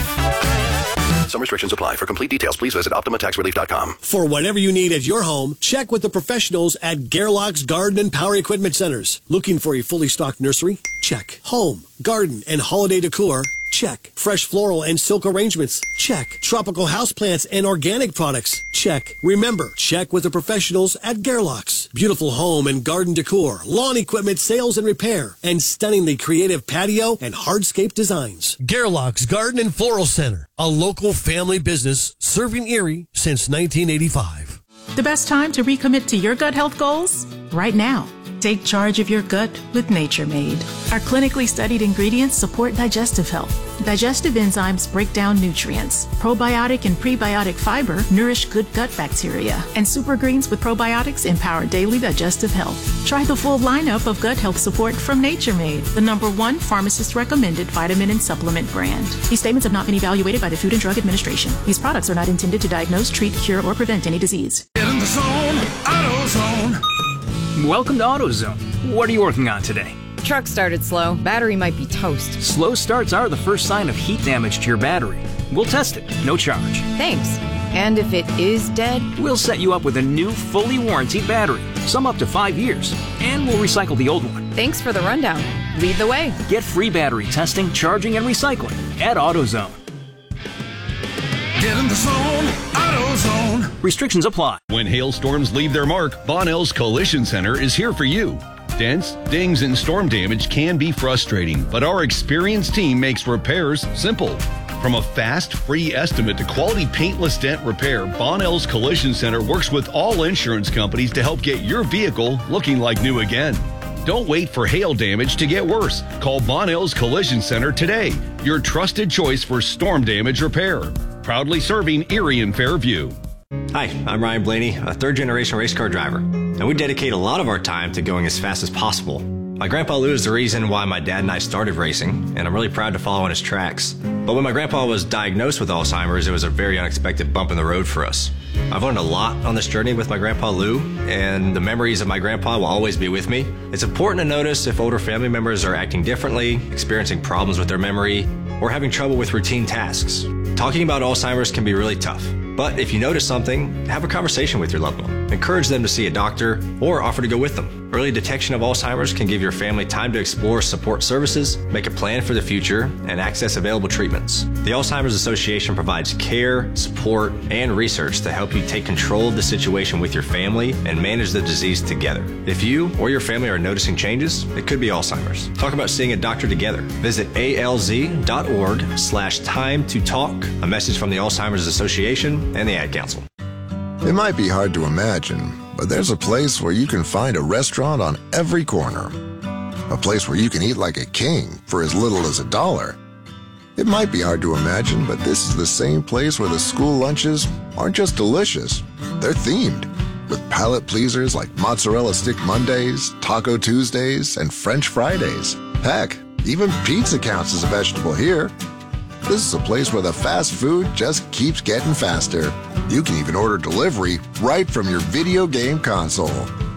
Some restrictions apply. For complete details, please visit Optima Tax Relief dot com. For whatever you need at your home, check with the professionals at Gerlach's Garden and Power Equipment Centers. Looking for a fully stocked nursery? Check. Home, garden, and holiday decor? Check. Fresh floral and silk arrangements? Check. Tropical houseplants and organic products? Check. Remember, check with the professionals at Gerlach's. Beautiful home and garden decor, lawn equipment sales and repair, and stunningly creative patio and hardscape designs. Gerlach's Garden and Floral Center, a local family business serving Erie since nineteen eighty-five. The best time to recommit to your gut health goals? Right now. Take charge of your gut with Nature Made. Our clinically studied ingredients support digestive health. Digestive enzymes break down nutrients. Probiotic and prebiotic fiber nourish good gut bacteria. And super greens with probiotics empower daily digestive health. Try the full lineup of gut health support from Nature Made, the number one pharmacist recommended vitamin and supplement brand. These statements have not been evaluated by the Food and Drug Administration. These products are not intended to diagnose, treat, cure, or prevent any disease. Get in the zone, AutoZone. Welcome to AutoZone. What are you working on today? Truck started slow. Battery might be toast. Slow starts are the first sign of heat damage to your battery. We'll test it, no charge. Thanks. And if it is dead? We'll set you up with a new, fully warranted battery, some up to five years, and we'll recycle the old one. Thanks for the rundown. Lead the way. Get free battery testing, charging, and recycling at AutoZone. Get in the zone, AutoZone. Restrictions apply. When hailstorms leave their mark, Bonnell's Collision Center is here for you. Dents, dings, and storm damage can be frustrating, but our experienced team makes repairs simple. From a fast, free estimate to quality paintless dent repair, Bonnell's Collision Center works with all insurance companies to help get your vehicle looking like new again. Don't wait for hail damage to get worse. Call Bonnell's Collision Center today, your trusted choice for storm damage repair. Proudly serving Erie and Fairview. Hi, I'm Ryan Blaney, a third-generation race car driver, and we dedicate a lot of our time to going as fast as possible. My grandpa Lou is the reason why my dad and I started racing, and I'm really proud to follow in his tracks. But when my grandpa was diagnosed with Alzheimer's, it was a very unexpected bump in the road for us. I've learned a lot on this journey with my grandpa Lou, and the memories of my grandpa will always be with me. It's important to notice if older family members are acting differently, experiencing problems with their memory, or having trouble with routine tasks. Talking about Alzheimer's can be really tough, but if you notice something, have a conversation with your loved one. Encourage them to see a doctor or offer to go with them. Early detection of Alzheimer's can give your family time to explore support services, make a plan for the future, and access available treatments. The Alzheimer's Association provides care, support, and research to help you take control of the situation with your family and manage the disease together. If you or your family are noticing changes, it could be Alzheimer's. Talk about seeing a doctor together. Visit alz.org slash time to talk. A message from the Alzheimer's Association and the Ad Council. It might be hard to imagine, but there's a place where you can find a restaurant on every corner. A place where you can eat like a king for as little as a dollar. It might be hard to imagine, but this is the same place where the school lunches aren't just delicious, they're themed. with palate pleasers like Mozzarella Stick Mondays, Taco Tuesdays, and French Fridays. Heck, even pizza counts as a vegetable here. This is a place where the fast food just keeps getting faster. You can even order delivery right from your video game console.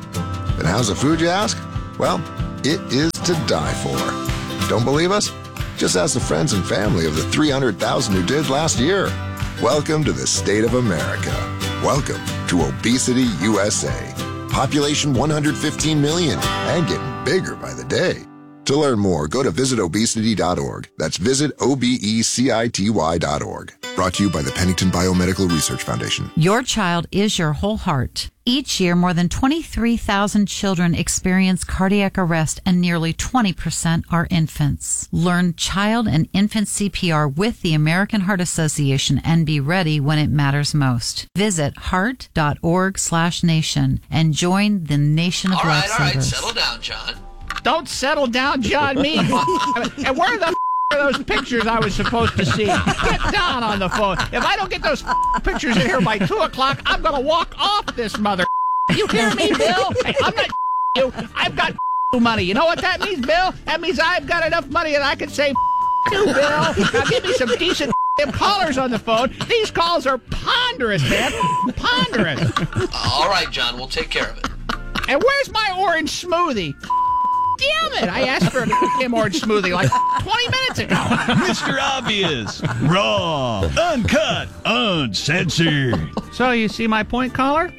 And how's the food, you ask? Well, it is to die for. Don't believe us? Just ask the friends and family of the three hundred thousand who did last year. Welcome to the state of America. Welcome to Obesity U S A. Population one hundred fifteen million and getting bigger by the day. To learn more, go to visit obesity dot org. That's visit O B E C I T Y dot org. Brought to you by the Pennington Biomedical Research Foundation. Your child is your whole heart. Each year, more than twenty-three thousand children experience cardiac arrest, and nearly twenty percent are infants. Learn child and infant C P R with the American Heart Association and be ready when it matters most. Visit heart.org slash nation and join the nation of all right, lifesavers. all right, settle down, John. Don't settle down, John. Me. And where the f- are those pictures I was supposed to see? Get down on the phone. If I don't get those f- pictures in here by two o'clock, I'm going to walk off this mother. You hear me, Bill? Hey, I'm not you. I've got money. You know what that means, Bill? That means I've got enough money that I can say you, Bill. Now give me some decent callers on the phone. These calls are ponderous, man. Ponderous. All right, John, we'll take care of it. And where's my orange smoothie? Damn it! I asked for a damn orange smoothie like twenty minutes ago. Mister Obvious. Raw, uncut, uncensored. So you see my point, caller?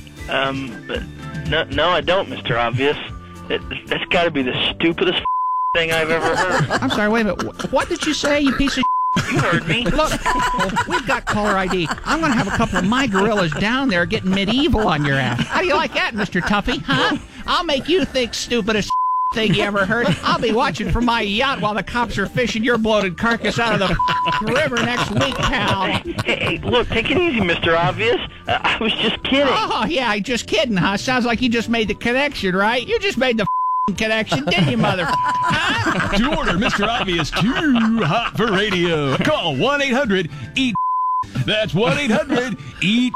Um, but no, no, I don't, Mister Obvious. It, that's got to be the stupidest thing I've ever heard. I'm sorry, wait a minute. What did you say, you piece of You heard me. Look, we've got caller I D. I'm going to have a couple of my gorillas down there getting medieval on your ass. How do you like that, Mister Tuffy? Huh? I'll make you think stupidest thing you ever heard. I'll be watching from my yacht while the cops are fishing your bloated carcass out of the river next week, pal. Hey, hey, look, take it easy, Mister Obvious. Uh, I was just kidding. Oh, yeah, I just kidding, huh? Sounds like you just made the connection, right? You just made the connection, didn't you, mother? Huh? To order Mister Obvious too hot for radio, call one eight hundred eat. That's one eight hundred eat.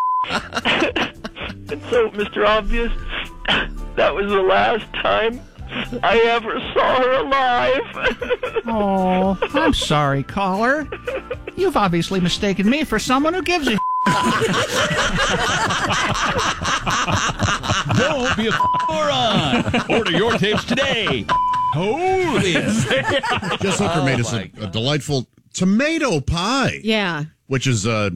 And so, Mister Obvious, that was the last time I ever saw her alive. Oh, I'm sorry, caller. You've obviously mistaken me for someone who gives a Don't be a moron. Order your tapes today. Holy. Just Hooker Oh, made us a, a delightful tomato pie. Yeah. Which is uh,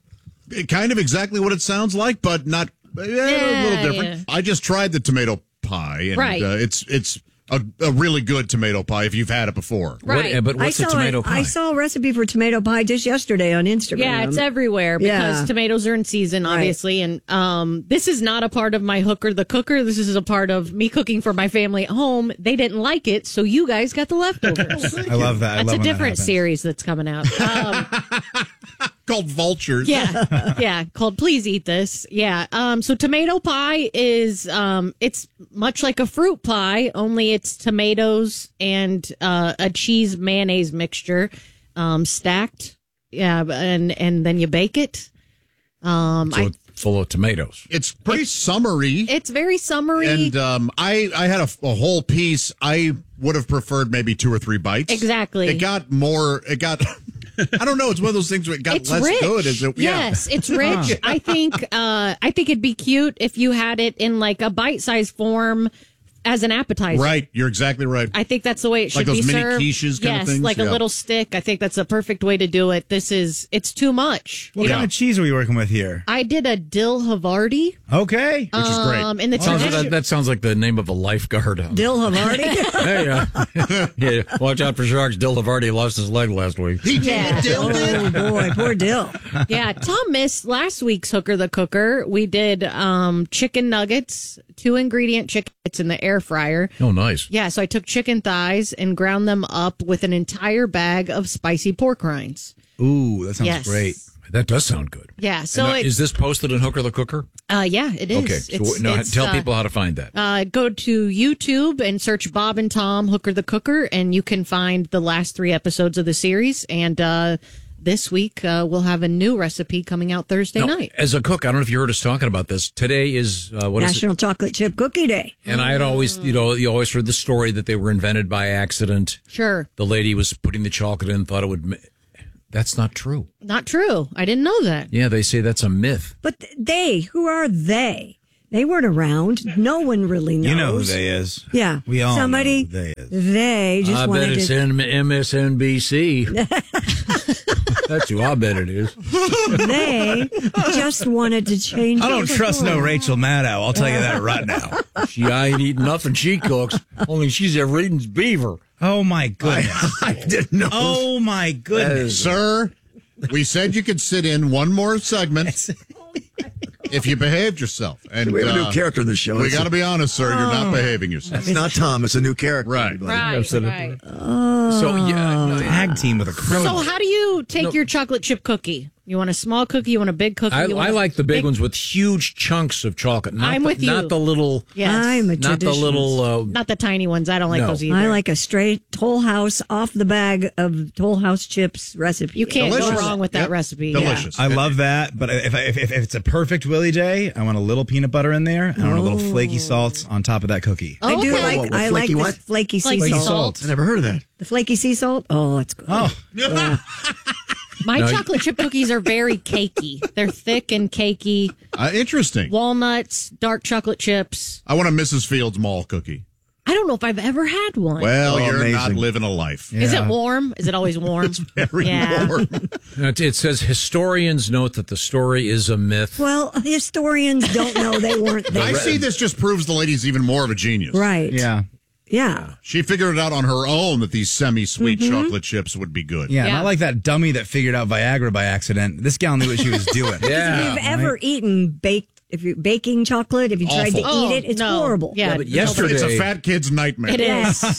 kind of exactly what it sounds like, but not eh, a little different. yeah. I just tried the tomato pie, and Right. uh, it's it's a, a really good tomato pie if you've had it before. Right. What, but I what's saw a tomato a, pie? I saw a recipe for tomato pie just yesterday on Instagram. Yeah, it's everywhere because Yeah. tomatoes are in season, obviously. And um, this is not a part of my Hooker the Cooker. This is a part of me cooking for my family at home. They didn't like it, so you guys got the leftovers. I love that. I That's love a when that different happens. series that's coming out. Um, Called Vultures. yeah, yeah, called Please Eat This. Yeah. Um, so tomato pie is um, it's much like a fruit pie, only it's tomatoes and uh, a cheese mayonnaise mixture um, stacked. Yeah, and and then you bake it. Um, So I, it's full of tomatoes. It's pretty summery. it's very summery. And um, I, I had a, a whole piece. I would have preferred maybe two or three bites. Exactly. It got more. It got. I don't know. It's one of those things where it got It's less rich. good. Is it? Yes, Yeah. it's rich. I think. Uh, I think it'd be cute if you had it in like a bite-sized form as an appetizer. Right. You're exactly right. I think that's the way it should Like those be mini served. quiches kind of yes, things? like Yeah. a little stick. I think that's a perfect way to do it. This is it's too much. What You kind know, of cheese are we working with here? I did a dill Havarti. Okay. Which is great. Um, in the Sounds like tradition- that, that sounds like the name of a lifeguard. Dill Havarti. Hey, uh, yeah, watch out for sharks. Dill Havarti lost his leg last week. He Yeah. did. Dill did. Oh boy, poor Dill. yeah, Tom missed last week's Hooker the Cooker. We did um, chicken nuggets, two ingredient chicken nuggets in the air fryer. Oh, nice. Yeah, so I took chicken thighs and ground them up with an entire bag of spicy pork rinds. Ooh, that sounds Yes. great. That does sound good. Yeah, so And, uh, it, is this posted in Hooker the Cooker? uh, yeah, it is. Okay, so It's- now it's, tell uh, people how to find that. Uh, go to YouTube and search Bob and Tom Hooker the Cooker, and you can find the last three episodes of the series. And uh, this week uh, we'll have a new recipe coming out Thursday Now, night. as a cook, I don't know if you heard us talking about this. Today is uh, what National is it? Chocolate Chip Cookie Day. And I had always, you know, you always heard the story that they were invented by accident. Sure. The lady was putting the chocolate in, thought it would. Ma- That's not true. Not true. I didn't know that. Yeah, they say that's a myth. But they, who are they? They weren't around. No one really knows. You know who they is. Yeah. We all Somebody, know who they is. They just I wanted bet it's to. in M S N B C. That's who I bet it is. They just wanted to change. I don't the trust no story. Rachel Maddow. I'll tell you that right now. She ain't eating nothing she cooks. Only she's ever eaten is beaver. Oh, my goodness. I didn't know. Oh, my goodness. Sir, we said you could sit in one more segment if you behaved yourself. And we have a new uh, character in the show. We It's got to a- be honest, sir. You're not behaving yourself. It's not Tom. It's a new character. Right. everybody. Right, Absolutely. right. So, yeah. no, Tag team with a So criminal. how do you take No. your chocolate chip cookie? You want a small cookie? You want a big cookie? I, you want I a like the big, ones with huge chunks of chocolate. Not I'm the, with you. Not the little. Yes. I'm a Not the traditionalist. little. Uh, Not the tiny ones. I don't like No. those either. I like a straight Toll House off the bag of Toll House chips recipe. You can't Delicious. go wrong with that Yep. recipe. Delicious. I love that, but if, I, if, if it's a perfect Willie Day, I want a little peanut butter in there, and I want a little flaky salt on top of that cookie. Yeah. I do Okay. like. What, what, I like flaky the what? flaky sea Flaky salt. salt. I never heard of that. The flaky sea salt. Oh, it's good. Oh, My No, chocolate chip cookies are very cakey. They're thick and cakey. Uh, interesting. Walnuts, dark chocolate chips. I want a Missus Fields Mall cookie. I don't know if I've ever had one. Well, Oh, you're amazing. not living a life. Is yeah. it warm? Is it always warm? Very Yeah. warm. it, it says historians note that the story is a myth. Well, historians don't know they weren't there. I see this just proves the lady's even more of a genius. Right. yeah. Yeah. She figured it out on her own that these semi-sweet Mm-hmm. chocolate chips would be good. Yeah, Yeah. not like that dummy that figured out Viagra by accident. This gal knew what she was doing. Yeah. If you've ever eaten baked, if you baking chocolate, if you tried to Awful. eat it, it's Oh, no. horrible. Yeah, Yeah, but no, yesterday- It's a fat kid's nightmare. It is.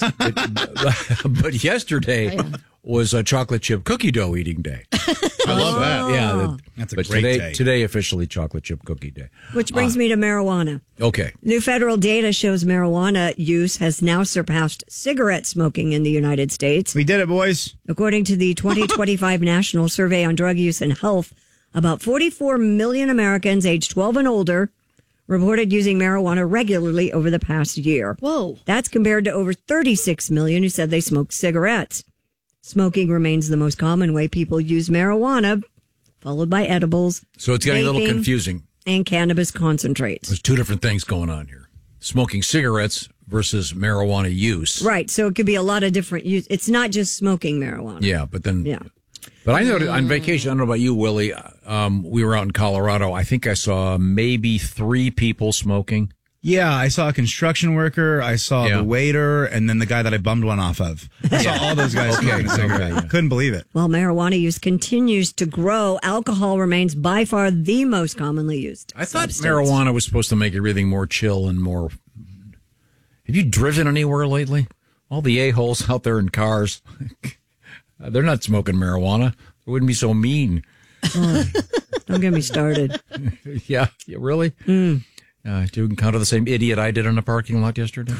But yesterday was a chocolate chip cookie dough eating day. I love that. Yeah, the- That's a but great today, day. Today officially chocolate chip cookie day. Which brings me to marijuana. Okay. New federal data shows marijuana use has now surpassed cigarette smoking in the United States. We did it, boys. According to the twenty twenty-five National Survey on Drug Use and Health, about forty-four million Americans aged twelve and older reported using marijuana regularly over the past year. Whoa. That's compared to over thirty-six million who said they smoked cigarettes. Smoking remains the most common way people use marijuana, followed by edibles. So it's getting a little vaping, confusing. And cannabis concentrates. There's two different things going on here. Smoking cigarettes versus marijuana use. Right. So it could be a lot of different use. It's not just smoking marijuana. Yeah, but then. Yeah. But I know on vacation, I don't know about you, Willie. Um, we were out in Colorado. I think I saw maybe three people smoking. Yeah, I saw a construction worker, I saw Yeah. the waiter, and then the guy that I bummed one off of. I saw all those guys Okay, smoking a cigarette. okay, yeah. Couldn't believe it. While marijuana use continues to grow, alcohol remains by far the most commonly used. I thought substance. marijuana was supposed to make everything more chill and more. Have you driven anywhere lately? All the a-holes out there in cars, they're not smoking marijuana. They wouldn't be so mean. Oh, don't get me started. yeah, yeah, really? Mm. Uh, do you encounter the same idiot I did in a parking lot yesterday?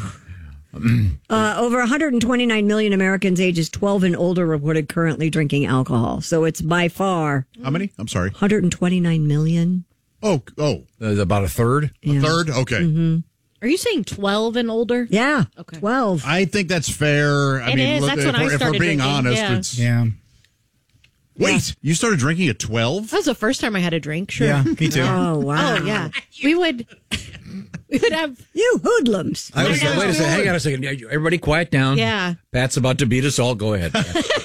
Uh, over one hundred twenty-nine million Americans ages twelve and older reported currently drinking alcohol. So it's by far. How many? I'm sorry. one hundred twenty-nine million. Oh, oh. Uh, about a third? Yeah. A third? Okay. Mm-hmm. Are you saying twelve and older? Yeah. Okay. twelve. I think that's fair. I It mean, is. look, That's if, when I we're, if we're started being drinking, honest, yeah. it's. Yeah. Wait, you started drinking at twelve? That was the first time I had a drink. Sure. Yeah, me too. Oh, wow. Oh yeah. We would. We would have. You hoodlums. I was, wait a second. Hang on a second. Everybody quiet down. Yeah. Pat's about to beat us all. Go ahead.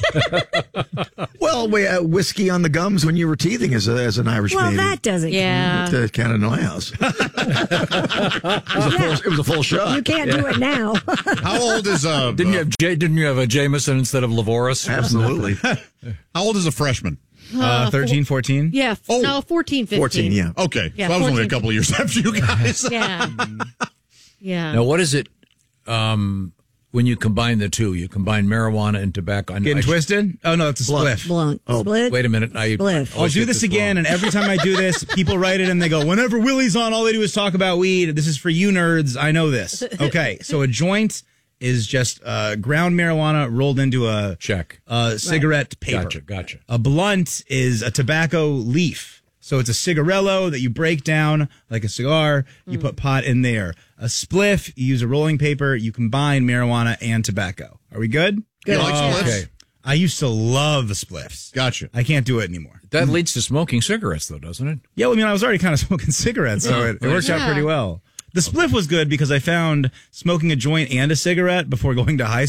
Well, we, uh, whiskey on the gums when you were teething as, a, as an Irish Well, baby. that doesn't Yeah. It uh, counted in my house. it, was a full, it was a full shot. You can't do it now. How old is uh? Didn't you have J- didn't you have a Jameson instead of Lavoris? Absolutely. How old is a freshman? Uh, thirteen, fourteen? Yeah. Oh. No, fourteen, fifteen. fourteen, yeah. Okay, Yeah, so I was only a fourteen. couple of years after you guys. Yeah. Yeah. Now, what is it um, when you combine the two? You combine marijuana and tobacco. I- Getting I- twisted? Oh, no, it's a spliff. Blunt. Split. Wait a minute. I, Spliff. I I'll always do get this again, wrong. and every time I do this, people write it and they go, whenever Willie's on, all they do is talk about weed. This is for you nerds. I know this. Okay, so a joint is just uh, ground marijuana rolled into a check uh, cigarette right. paper. Gotcha, gotcha. A blunt is a tobacco leaf. So it's a cigarello that you break down like a cigar. You mm. put pot in there. A spliff, you use a rolling paper. You combine marijuana and tobacco. Are we good? Good. You like spliffs? Okay. I used to love the spliffs. Gotcha. I can't do it anymore. That mm. leads to smoking cigarettes, though, doesn't it? Yeah, well, I mean, I was already kind of smoking cigarettes, so it, it worked yeah. out pretty well. The spliff was good because I found smoking a joint and a cigarette before going to high